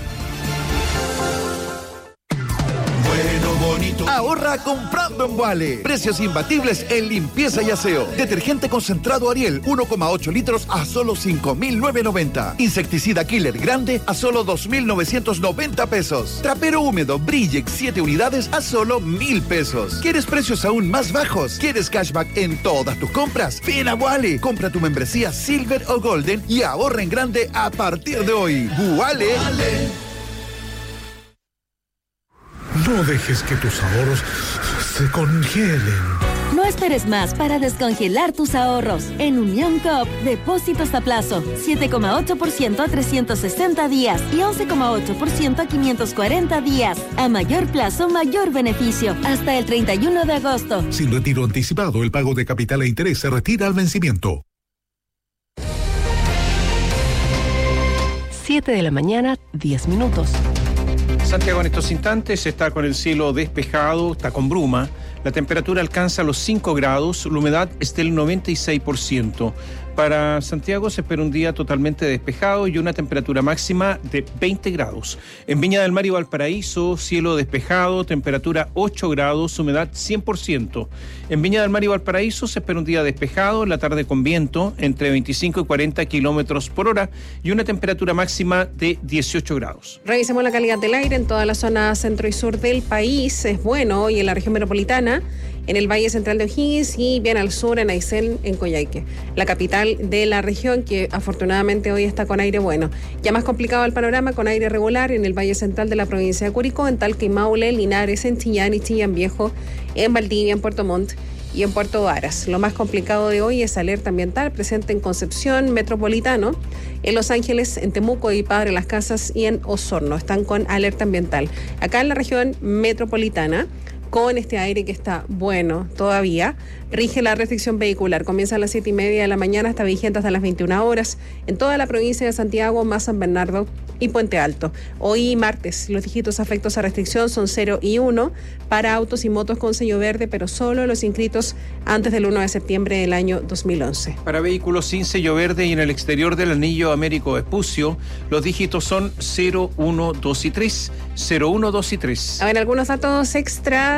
Ahorra comprando en Wale. Precios imbatibles en limpieza y aseo. Detergente concentrado Ariel uno coma ocho litros a solo cinco mil novecientos noventa. Insecticida Killer grande a solo dos mil novecientos noventa pesos. Trapero húmedo Brillex siete unidades a solo mil pesos. ¿Quieres precios aún más bajos? ¿Quieres cashback en todas tus compras? Ven a Wale. Compra tu membresía Silver o Golden y ahorra en grande a partir de hoy. Wale. No dejes que tus ahorros se congelen. No esperes más para descongelar tus ahorros. En Unión Coop, depósitos a plazo, siete coma ocho por ciento a trescientos sesenta días y once coma ocho por ciento a quinientos cuarenta días. A mayor plazo, mayor beneficio. Hasta el treinta y uno de agosto. Sin retiro anticipado, el pago de capital e interés se retira al vencimiento. siete de la mañana, diez minutos. Santiago en estos instantes está con el cielo despejado, está con bruma. La temperatura alcanza los cinco grados, la humedad es del noventa y seis por ciento. Para Santiago se espera un día totalmente despejado y una temperatura máxima de veinte grados. En Viña del Mar y Valparaíso, cielo despejado, temperatura ocho grados, humedad cien por ciento. En Viña del Mar y Valparaíso se espera un día despejado, la tarde con viento entre veinticinco y cuarenta kilómetros por hora y una temperatura máxima de dieciocho grados. Revisemos la calidad del aire en toda la zona centro y sur del país. Es bueno hoy en la región metropolitana, en el Valle Central de O'Higgins y bien al sur en Aysén, en Coyhaique, la capital de la región, que afortunadamente hoy está con aire bueno. Ya más complicado el panorama con aire regular en el Valle Central de la provincia de Curicó, en Talca y Maule, Linares, en Chillán y Chillán Viejo, en Valdivia, en Puerto Montt y en Puerto Varas. Lo más complicado de hoy es alerta ambiental presente en Concepción, Metropolitano, en Los Ángeles, en Temuco y Padre Las Casas y en Osorno. Están con alerta ambiental. Acá en la región metropolitana, con este aire que está bueno todavía, rige la restricción vehicular. Comienza a las siete y media de la mañana, está vigente hasta las veintiuna horas en toda la provincia de Santiago, más San Bernardo y Puente Alto. Hoy martes, los dígitos afectos a restricción son cero y uno para autos y motos con sello verde, pero solo los inscritos antes del uno de septiembre del año dos mil once. Para vehículos sin sello verde y en el exterior del anillo Américo Vespucio, los dígitos son cero, uno, dos y tres. cero, uno, dos y tres. A ver, algunos datos extra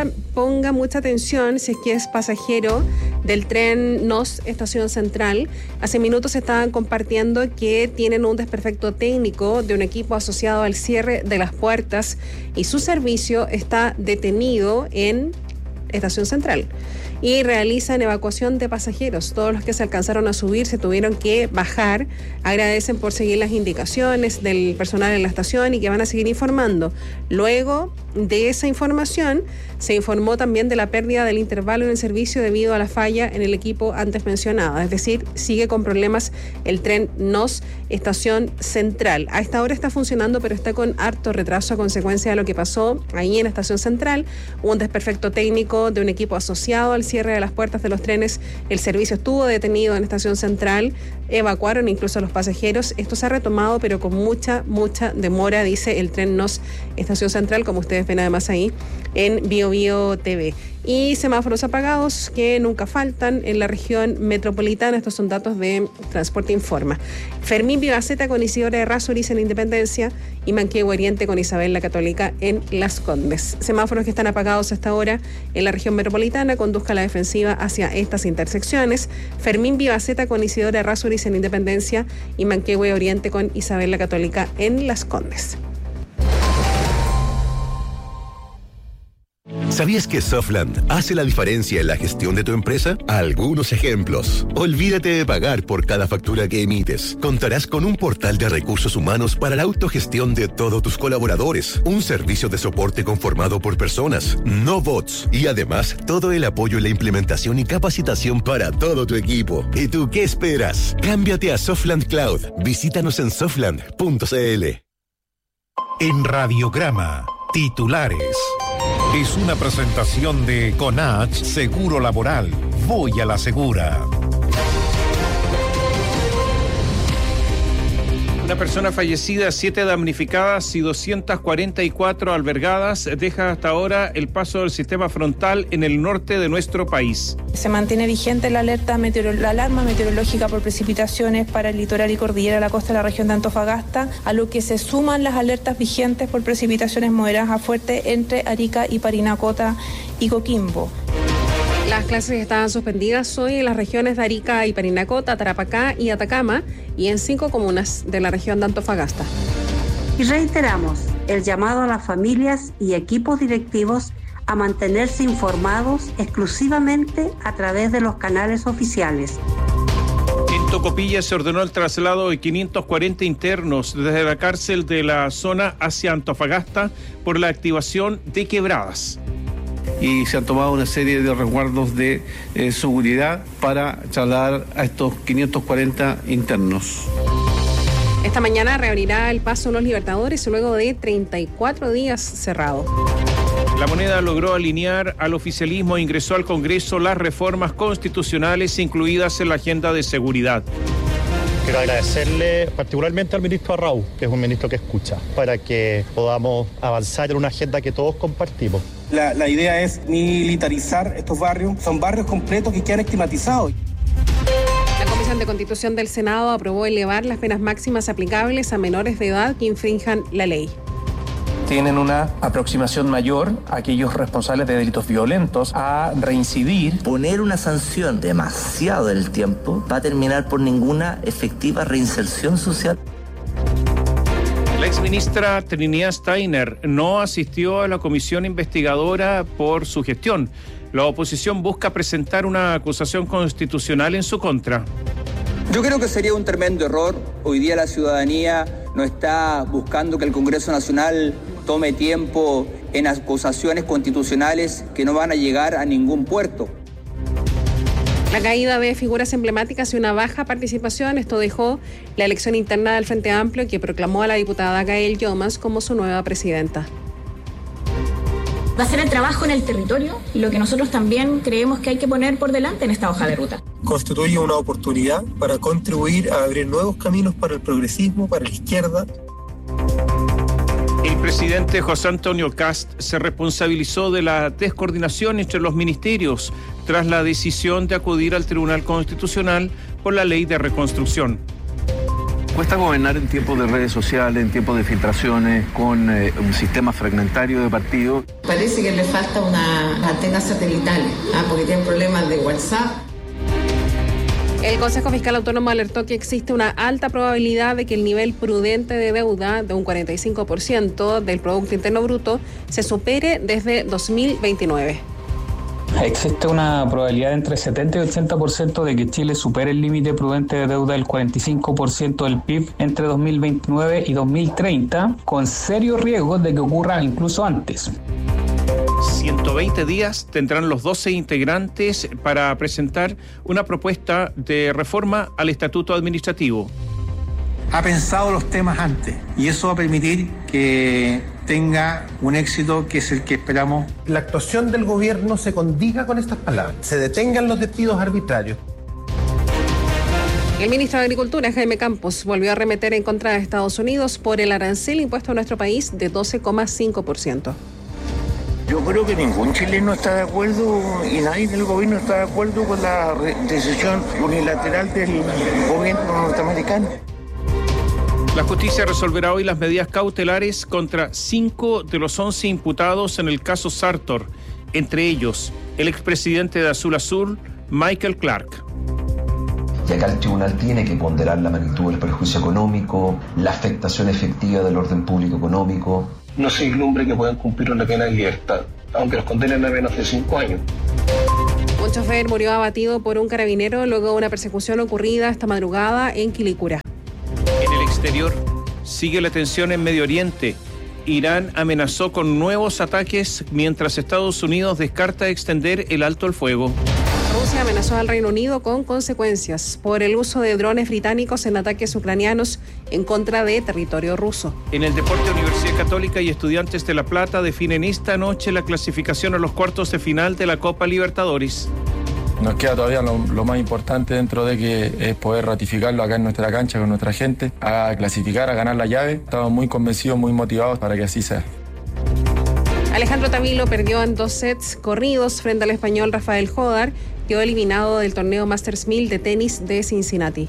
ahora ponga mucha atención si es que es pasajero del tren N O S Estación Central. Hace minutos estaban compartiendo que tienen un desperfecto técnico de un equipo asociado al cierre de las puertas y su servicio está detenido en Estación Central y realizan evacuación de pasajeros. Todos los que se alcanzaron a subir se tuvieron que bajar. Agradecen por seguir las indicaciones del personal en la estación y que van a seguir informando. Luego de esa información, se informó también de la pérdida del intervalo en el servicio debido a la falla en el equipo antes mencionado. Es decir, sigue con problemas el tren N O S Estación Central. A esta hora está funcionando, pero está con harto retraso a consecuencia de lo que pasó ahí en Estación Central. Hubo un desperfecto técnico de un equipo asociado al cierre de las puertas de los trenes. El servicio estuvo detenido en Estación Central. Evacuaron incluso a los pasajeros. Esto se ha retomado, pero con mucha, mucha demora, dice el tren N O S Estación Central, como ustedes ven además ahí en Bio Bio T V. Y semáforos apagados que nunca faltan en la región metropolitana. Estos son datos de Transporte Informa. Fermín Vivaceta con Isidora Errázuriz en Independencia y Manquehue Oriente con Isabel la Católica en Las Condes. Semáforos que están apagados hasta ahora en la región metropolitana. Conduzca la defensiva hacia estas intersecciones. Fermín Vivaceta con Isidora Errázuriz en Independencia y Manquehue Oriente con Isabel la Católica en Las Condes. ¿Sabías que Softland hace la diferencia en la gestión de tu empresa? Algunos ejemplos. Olvídate de pagar por cada factura que emites. Contarás con un portal de recursos humanos para la autogestión de todos tus colaboradores. Un servicio de soporte conformado por personas, no bots. Y además, todo el apoyo en la implementación y capacitación para todo tu equipo. ¿Y tú qué esperas? Cámbiate a Softland Cloud. Visítanos en softland punto c l. En Radiograma, titulares. Es una presentación de Conach Seguro Laboral. Voy a la segura. Una persona fallecida, siete damnificadas y doscientas cuarenta y cuatro albergadas deja hasta ahora el paso del sistema frontal en el norte de nuestro país. Se mantiene vigente la alerta meteoro- la alarma meteorológica por precipitaciones para el litoral y cordillera de la costa de la región de Antofagasta, a lo que se suman las alertas vigentes por precipitaciones moderadas a fuertes entre Arica y Parinacota y Coquimbo. Las clases estaban suspendidas hoy en las regiones de Arica y Parinacota, Tarapacá y Atacama y en cinco comunas de la región de Antofagasta. Y reiteramos el llamado a las familias y equipos directivos a mantenerse informados exclusivamente a través de los canales oficiales. En Tocopilla se ordenó el traslado de quinientos cuarenta internos desde la cárcel de la zona hacia Antofagasta por la activación de quebradas. Y se han tomado una serie de resguardos de eh, seguridad para trasladar a estos quinientos cuarenta internos. Esta mañana reabrirá el paso Los Libertadores luego de treinta y cuatro días cerrado. La Moneda logró alinear al oficialismo e ingresó al Congreso las reformas constitucionales incluidas en la agenda de seguridad. Quiero agradecerle particularmente al ministro Arrau, que es un ministro que escucha, para que podamos avanzar en una agenda que todos compartimos. La, la idea es militarizar estos barrios, son barrios completos que quedan estigmatizados. La Comisión de Constitución del Senado aprobó elevar las penas máximas aplicables a menores de edad que infrinjan la ley. Tienen una aproximación mayor a aquellos responsables de delitos violentos a reincidir. Poner una sanción demasiado del tiempo va a terminar por ninguna efectiva reinserción social. La exministra Trinidad Steiner no asistió a la comisión investigadora por su gestión. La oposición busca presentar una acusación constitucional en su contra. Yo creo que sería un tremendo error. Hoy día la ciudadanía no está buscando que el Congreso Nacional tome tiempo en acusaciones constitucionales que no van a llegar a ningún puerto. La caída de figuras emblemáticas y una baja participación, esto dejó la elección interna del Frente Amplio, que proclamó a la diputada Gael Yomas como su nueva presidenta. Va a ser el trabajo en el territorio, lo que nosotros también creemos que hay que poner por delante en esta hoja de ruta. Constituye una oportunidad para contribuir a abrir nuevos caminos para el progresismo, para la izquierda. El presidente José Antonio Kast se responsabilizó de la descoordinación entre los ministerios tras la decisión de acudir al Tribunal Constitucional por la Ley de Reconstrucción. Cuesta gobernar en tiempos de redes sociales, en tiempos de filtraciones, con eh, un sistema fragmentario de partidos. Parece que le falta una antena satelital, ¿ah? porque tienen problemas de WhatsApp. El Consejo Fiscal Autónomo alertó que existe una alta probabilidad de que el nivel prudente de deuda de un cuarenta y cinco por ciento del Producto Interno Bruto se supere desde dos mil veintinueve. Existe una probabilidad de entre setenta y ochenta por ciento de que Chile supere el límite prudente de deuda del cuarenta y cinco por ciento del P I B entre dos mil veintinueve y dos mil treinta, con serios riesgos de que ocurra incluso antes. ciento veinte días tendrán los doce integrantes para presentar una propuesta de reforma al Estatuto Administrativo. Ha pensado los temas antes y eso va a permitir que tenga un éxito que es el que esperamos. La actuación del gobierno se condiga con estas palabras, se detengan los despidos arbitrarios. El ministro de Agricultura, Jaime Campos, volvió a arremeter en contra de Estados Unidos por el arancel impuesto a nuestro país de doce coma cinco por ciento. Yo creo que ningún chileno está de acuerdo y nadie del gobierno está de acuerdo con la decisión unilateral del gobierno norteamericano. La justicia resolverá hoy las medidas cautelares contra cinco de los once imputados en el caso Sartor, entre ellos el expresidente de Azul Azul, Michael Clark. Y acá el tribunal tiene que ponderar la magnitud del perjuicio económico, la afectación efectiva del orden público económico. No se vislumbre que puedan cumplir una pena de libertad, aunque los condenen a menos de cinco años. Un chofer murió abatido por un carabinero luego de una persecución ocurrida esta madrugada en Quilicura. En el exterior sigue la tensión en Medio Oriente. Irán amenazó con nuevos ataques mientras Estados Unidos descarta extender el alto el fuego. Rusia amenazó al Reino Unido con consecuencias por el uso de drones británicos en ataques ucranianos en contra de territorio ruso. En el deporte, Universidad Católica y Estudiantes de La Plata definen esta noche la clasificación a los cuartos de final de la Copa Libertadores. Nos queda todavía lo, lo más importante dentro de que es poder ratificarlo acá en nuestra cancha con nuestra gente, a clasificar, a ganar la llave. Estamos muy convencidos, muy motivados para que así sea. Alejandro Tavilo perdió en dos sets corridos frente al español Rafael Jodar, quedó eliminado del torneo Masters mil de tenis de Cincinnati.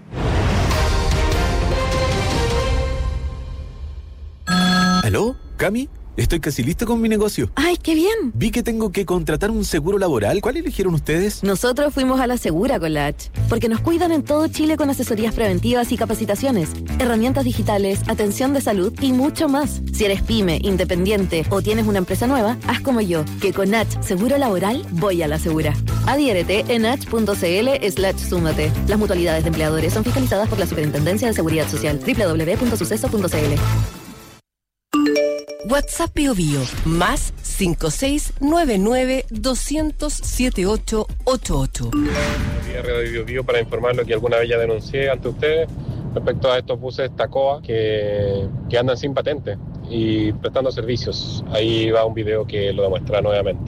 ¿Aló? ¿Cami? Estoy casi listo con mi negocio. ¡Ay, qué bien! Vi que tengo que contratar un seguro laboral. ¿Cuál eligieron ustedes? Nosotros fuimos a la Segura con la H, porque nos cuidan en todo Chile con asesorías preventivas y capacitaciones, herramientas digitales, atención de salud y mucho más. Si eres pyme, independiente o tienes una empresa nueva, haz como yo, que con H Seguro Laboral voy a la Segura. Adhiérete en h.cl slash súmate. Las mutualidades de empleadores son fiscalizadas por la Superintendencia de Seguridad Social. doble u doble u doble u punto suceso punto c l. WhatsApp Bio Bio, más cinco seis nueve nueve dos cero cero siete ocho ocho ocho. Radio Bio Bio para informarlo que alguna vez ya denuncié ante ustedes respecto a estos buses Tacoa que, que andan sin patente y prestando servicios. Ahí va un video que lo demuestra nuevamente.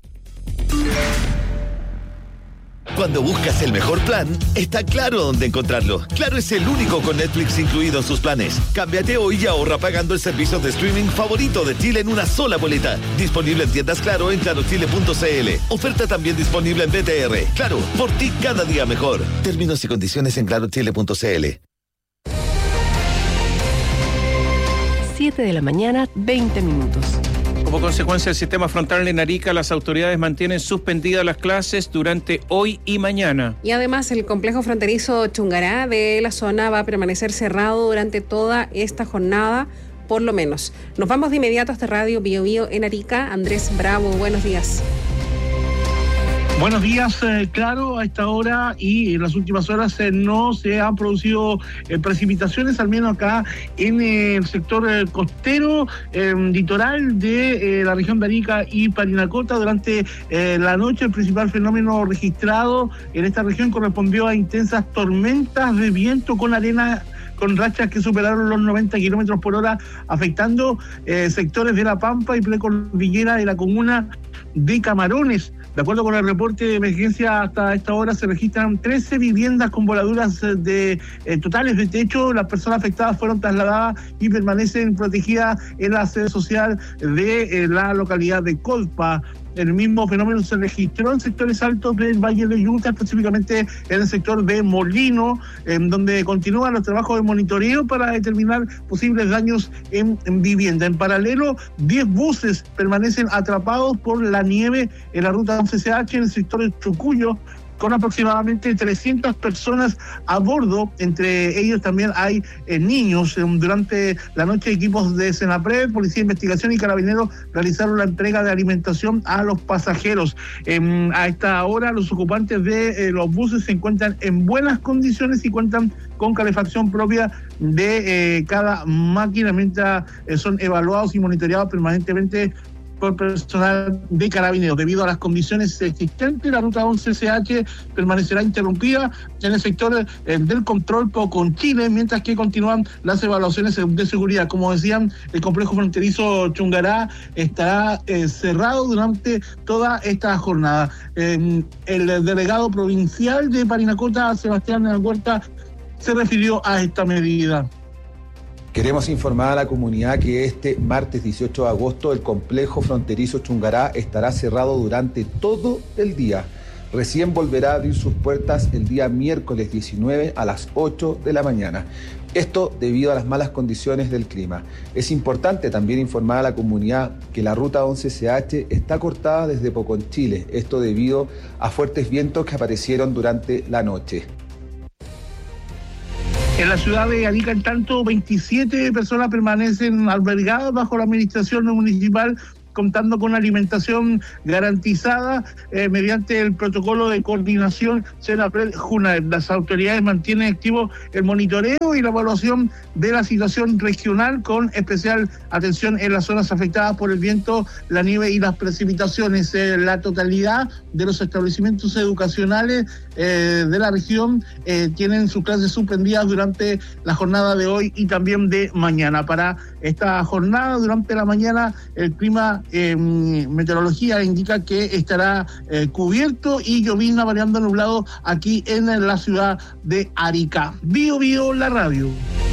Cuando buscas el mejor plan, está Claro dónde encontrarlo. Claro es el único con Netflix incluido en sus planes. Cámbiate hoy y ahorra pagando el servicio de streaming favorito de Chile en una sola boleta. Disponible en tiendas Claro en claro chile punto c l. Oferta también disponible en B T R. Claro, por ti cada día mejor. Términos y condiciones en claro chile punto c l. siete de la mañana, veinte minutos. Como consecuencia del sistema frontal en Arica, las autoridades mantienen suspendidas las clases durante hoy y mañana. Y además, el complejo fronterizo Chungará de la zona va a permanecer cerrado durante toda esta jornada, por lo menos. Nos vamos de inmediato hasta Radio Bio Bio en Arica. Andrés Bravo, buenos días. Buenos días, eh, claro, a esta hora y en las últimas horas eh, no se han producido eh, precipitaciones, al menos acá en eh, el sector eh, costero, eh, litoral de eh, la región de Arica y Parinacota. Durante eh, la noche el principal fenómeno registrado en esta región correspondió a intensas tormentas de viento con arena, con rachas que superaron los noventa kilómetros por hora, afectando eh, sectores de La Pampa y precordillera de la comuna de Camarones. De acuerdo con el reporte de emergencia, hasta esta hora se registran trece viviendas con voladuras de eh, totales de techo. Las personas afectadas fueron trasladadas y permanecen protegidas en la sede social de eh, la localidad de Colpa. el mismo fenómeno se registró en sectores altos del Valle de Yunta, específicamente en el sector de Molino, en donde continúan los trabajos de monitoreo para determinar posibles daños en, en vivienda. En paralelo, diez buses permanecen atrapados por la nieve en la ruta once C H en el sector de Chucuyo, con aproximadamente trescientas personas a bordo. Entre ellos también hay eh, niños. Durante la noche, equipos de Senapred, Policía de Investigación y Carabineros realizaron la entrega de alimentación a los pasajeros. Eh, a esta hora, los ocupantes de eh, los buses se encuentran en buenas condiciones y cuentan con calefacción propia de eh, cada máquina, mientras eh, son evaluados y monitoreados permanentemente por personal de Carabineros. Debido a las condiciones existentes, la ruta once C H permanecerá interrumpida en el sector eh, del control con Chile, mientras que continúan las evaluaciones de seguridad. Como decían, el complejo fronterizo Chungará estará eh, cerrado durante toda esta jornada. Eh, el delegado provincial de Parinacota, Sebastián Huerta, se refirió a esta medida. Queremos informar a la comunidad que este martes dieciocho de agosto el complejo fronterizo Chungará estará cerrado durante todo el día. Recién volverá a abrir sus puertas el día miércoles diecinueve a las ocho de la mañana. Esto debido a las malas condiciones del clima. Es importante también informar a la comunidad que la ruta once C H está cortada desde Poconchile, esto debido a fuertes vientos que aparecieron durante la noche. En la ciudad de Arica, en tanto, veintisiete personas permanecen albergadas bajo la administración municipal, contando con alimentación garantizada eh, mediante el protocolo de coordinación Senapred-Junaed. Las autoridades mantienen activo el monitoreo y la evaluación de la situación regional, con especial atención en las zonas afectadas por el viento, la nieve y las precipitaciones. Eh, la totalidad de los establecimientos educacionales eh, de la región eh, tienen sus clases suspendidas durante la jornada de hoy y también de mañana. Para esta jornada, durante la mañana, el clima Eh, meteorología indica que estará eh, cubierto y llovizna variando nublado aquí en la ciudad de Arica. Bio Bio, la radio.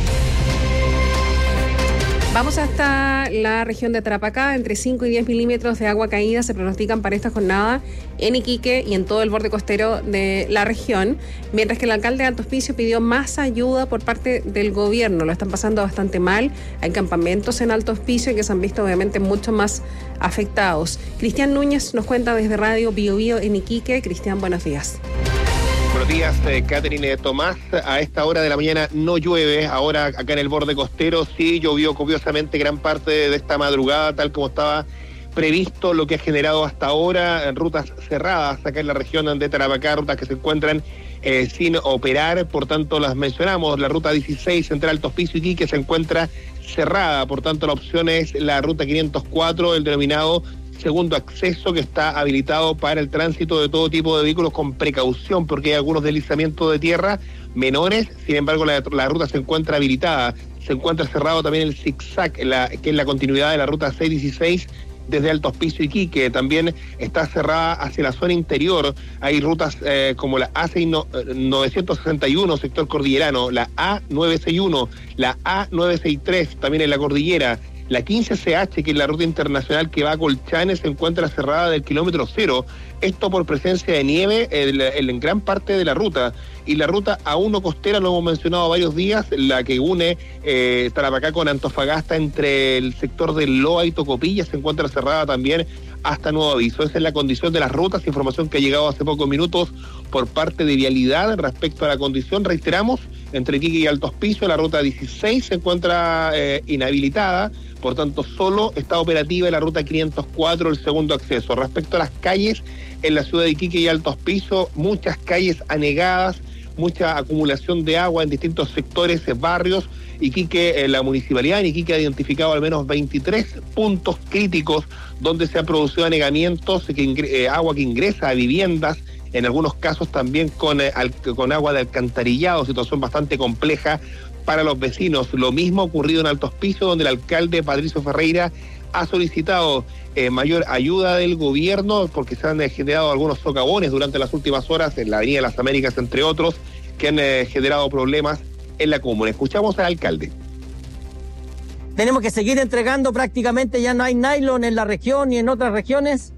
Vamos hasta la región de Tarapacá. Entre cinco y diez milímetros de agua caída se pronostican para esta jornada en Iquique y en todo el borde costero de la región, mientras que el alcalde de Alto Hospicio pidió más ayuda por parte del gobierno. Lo están pasando bastante mal. Hay campamentos en Alto Hospicio que se han visto obviamente mucho más afectados. Cristian Núñez nos cuenta desde Radio Bio Bio en Iquique. Cristian, buenos días. Buenos días, eh, Catherine Tomás. A esta hora de la mañana no llueve. Ahora acá en el borde costero sí llovió copiosamente gran parte de esta madrugada, tal como estaba previsto, lo que ha generado hasta ahora rutas cerradas acá en la región de Tarapacá, rutas que se encuentran eh, sin operar. Por tanto, las mencionamos. La ruta dieciséis entre Alto Hospicio y Iquique se encuentra cerrada. Por tanto, la opción es la ruta quinientos cuatro, el denominado segundo acceso, que está habilitado para el tránsito de todo tipo de vehículos con precaución, porque hay algunos deslizamientos de tierra menores. Sin embargo, la, la ruta se encuentra habilitada. Se encuentra cerrado también el zigzag, la, que es la continuidad de la ruta seiscientos dieciséis desde Alto Hospicio y Iquique. También está cerrada hacia la zona interior. Hay rutas eh, como la A novecientos sesenta y uno, sector cordillerano, la A novecientos sesenta y uno, la A novecientos sesenta y tres, también en la cordillera. La quince C H, que es la ruta internacional que va a Colchane, se encuentra cerrada del kilómetro cero. Esto por presencia de nieve en, en gran parte de la ruta. Y la ruta A uno costera, lo hemos mencionado varios días, la que une eh, Tarapacá con Antofagasta entre el sector de Loa y Tocopilla, se encuentra cerrada también hasta nuevo aviso. Esa es la condición de las rutas, información que ha llegado hace pocos minutos por parte de Vialidad respecto a la condición. Reiteramos, entre Iquique y Alto Hospicio, la ruta dieciséis se encuentra eh, inhabilitada, por tanto solo está operativa la ruta quinientos cuatro, el segundo acceso. Respecto a las calles en la ciudad de Iquique y Alto Hospicio, muchas calles anegadas, mucha acumulación de agua en distintos sectores, barrios. Iquique, eh, la municipalidad en Iquique ha identificado al menos veintitrés puntos críticos donde se han producido anegamientos, que ingre, eh, agua que ingresa a viviendas, en algunos casos también con, eh, al, con agua de alcantarillado, situación bastante compleja para los vecinos. Lo mismo ha ocurrido en Alto Hospicio, donde el alcalde Patricio Ferreira ha solicitado eh, mayor ayuda del gobierno, porque se han eh, generado algunos socavones durante las últimas horas en la Avenida de las Américas, entre otros, que han eh, generado problemas en la comuna. Escuchamos al alcalde. Tenemos que seguir entregando, prácticamente ya no hay nylon en la región y en otras regiones.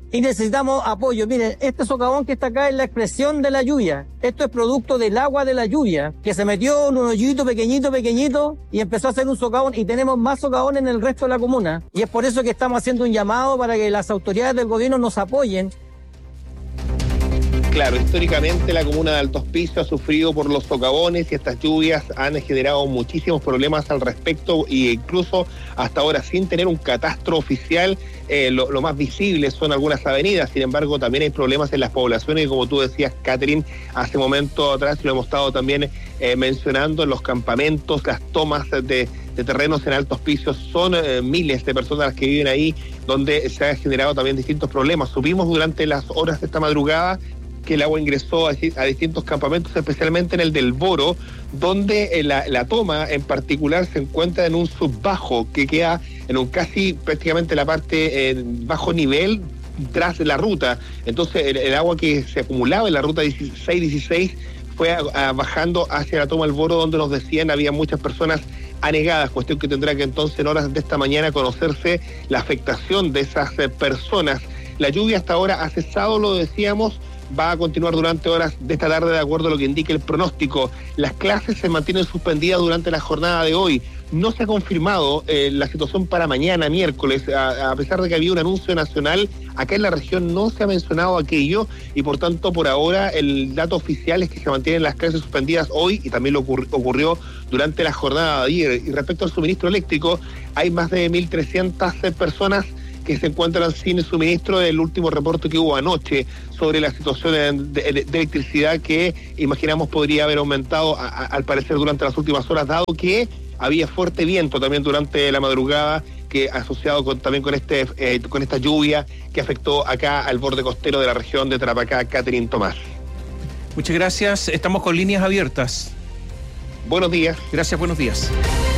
y necesitamos apoyo. Miren, este socavón que está acá es la expresión de la lluvia. Esto es producto del agua de la lluvia, que se metió en un hoyito pequeñito, pequeñito, y empezó a hacer un socavón, y tenemos más socavón en el resto de la comuna. Y es por eso que estamos haciendo un llamado para que las autoridades del gobierno nos apoyen. Claro, históricamente la comuna de Alto Hospicio ha sufrido por los socavones y estas lluvias han generado muchísimos problemas al respecto e incluso hasta ahora sin tener un catastro oficial, eh, lo, lo más visible son algunas avenidas, sin embargo también hay problemas en las poblaciones y como tú decías, Catherine, hace un momento atrás lo hemos estado también eh, mencionando, los campamentos, las tomas de, de terrenos en Alto Hospicio, son eh, miles de personas las que viven ahí, donde se han generado también distintos problemas. Subimos durante las horas de esta madrugada que el agua ingresó a, a distintos campamentos, especialmente en el del Boro, donde eh, la, la toma en particular se encuentra en un subbajo que queda en un casi prácticamente la parte eh, bajo nivel tras de la ruta. Entonces el, el agua que se acumulaba en la ruta dieciséis dieciséis fue a, a, bajando hacia la toma del Boro, donde nos decían había muchas personas anegadas, cuestión que tendrá que entonces en horas de esta mañana conocerse la afectación de esas eh, personas. La lluvia hasta ahora ha cesado, lo decíamos, va a continuar durante horas de esta tarde de acuerdo a lo que indica el pronóstico. Las clases se mantienen suspendidas durante la jornada de hoy. No se ha confirmado eh, la situación para mañana, miércoles, a, a pesar de que había un anuncio nacional, acá en la región no se ha mencionado aquello y por tanto por ahora el dato oficial es que se mantienen las clases suspendidas hoy y también lo ocurri- ocurrió durante la jornada de ayer. Y respecto al suministro eléctrico, hay más de mil trescientas personas que se encuentran sin suministro. El último reporte que hubo anoche sobre la situación de, de, de electricidad que imaginamos podría haber aumentado a, a, al parecer durante las últimas horas, dado que había fuerte viento también durante la madrugada, que asociado con, también con este eh, con esta lluvia que afectó acá al borde costero de la región de Tarapacá. Catherine Tomás. Muchas gracias, estamos con líneas abiertas. Buenos días. Gracias, buenos días.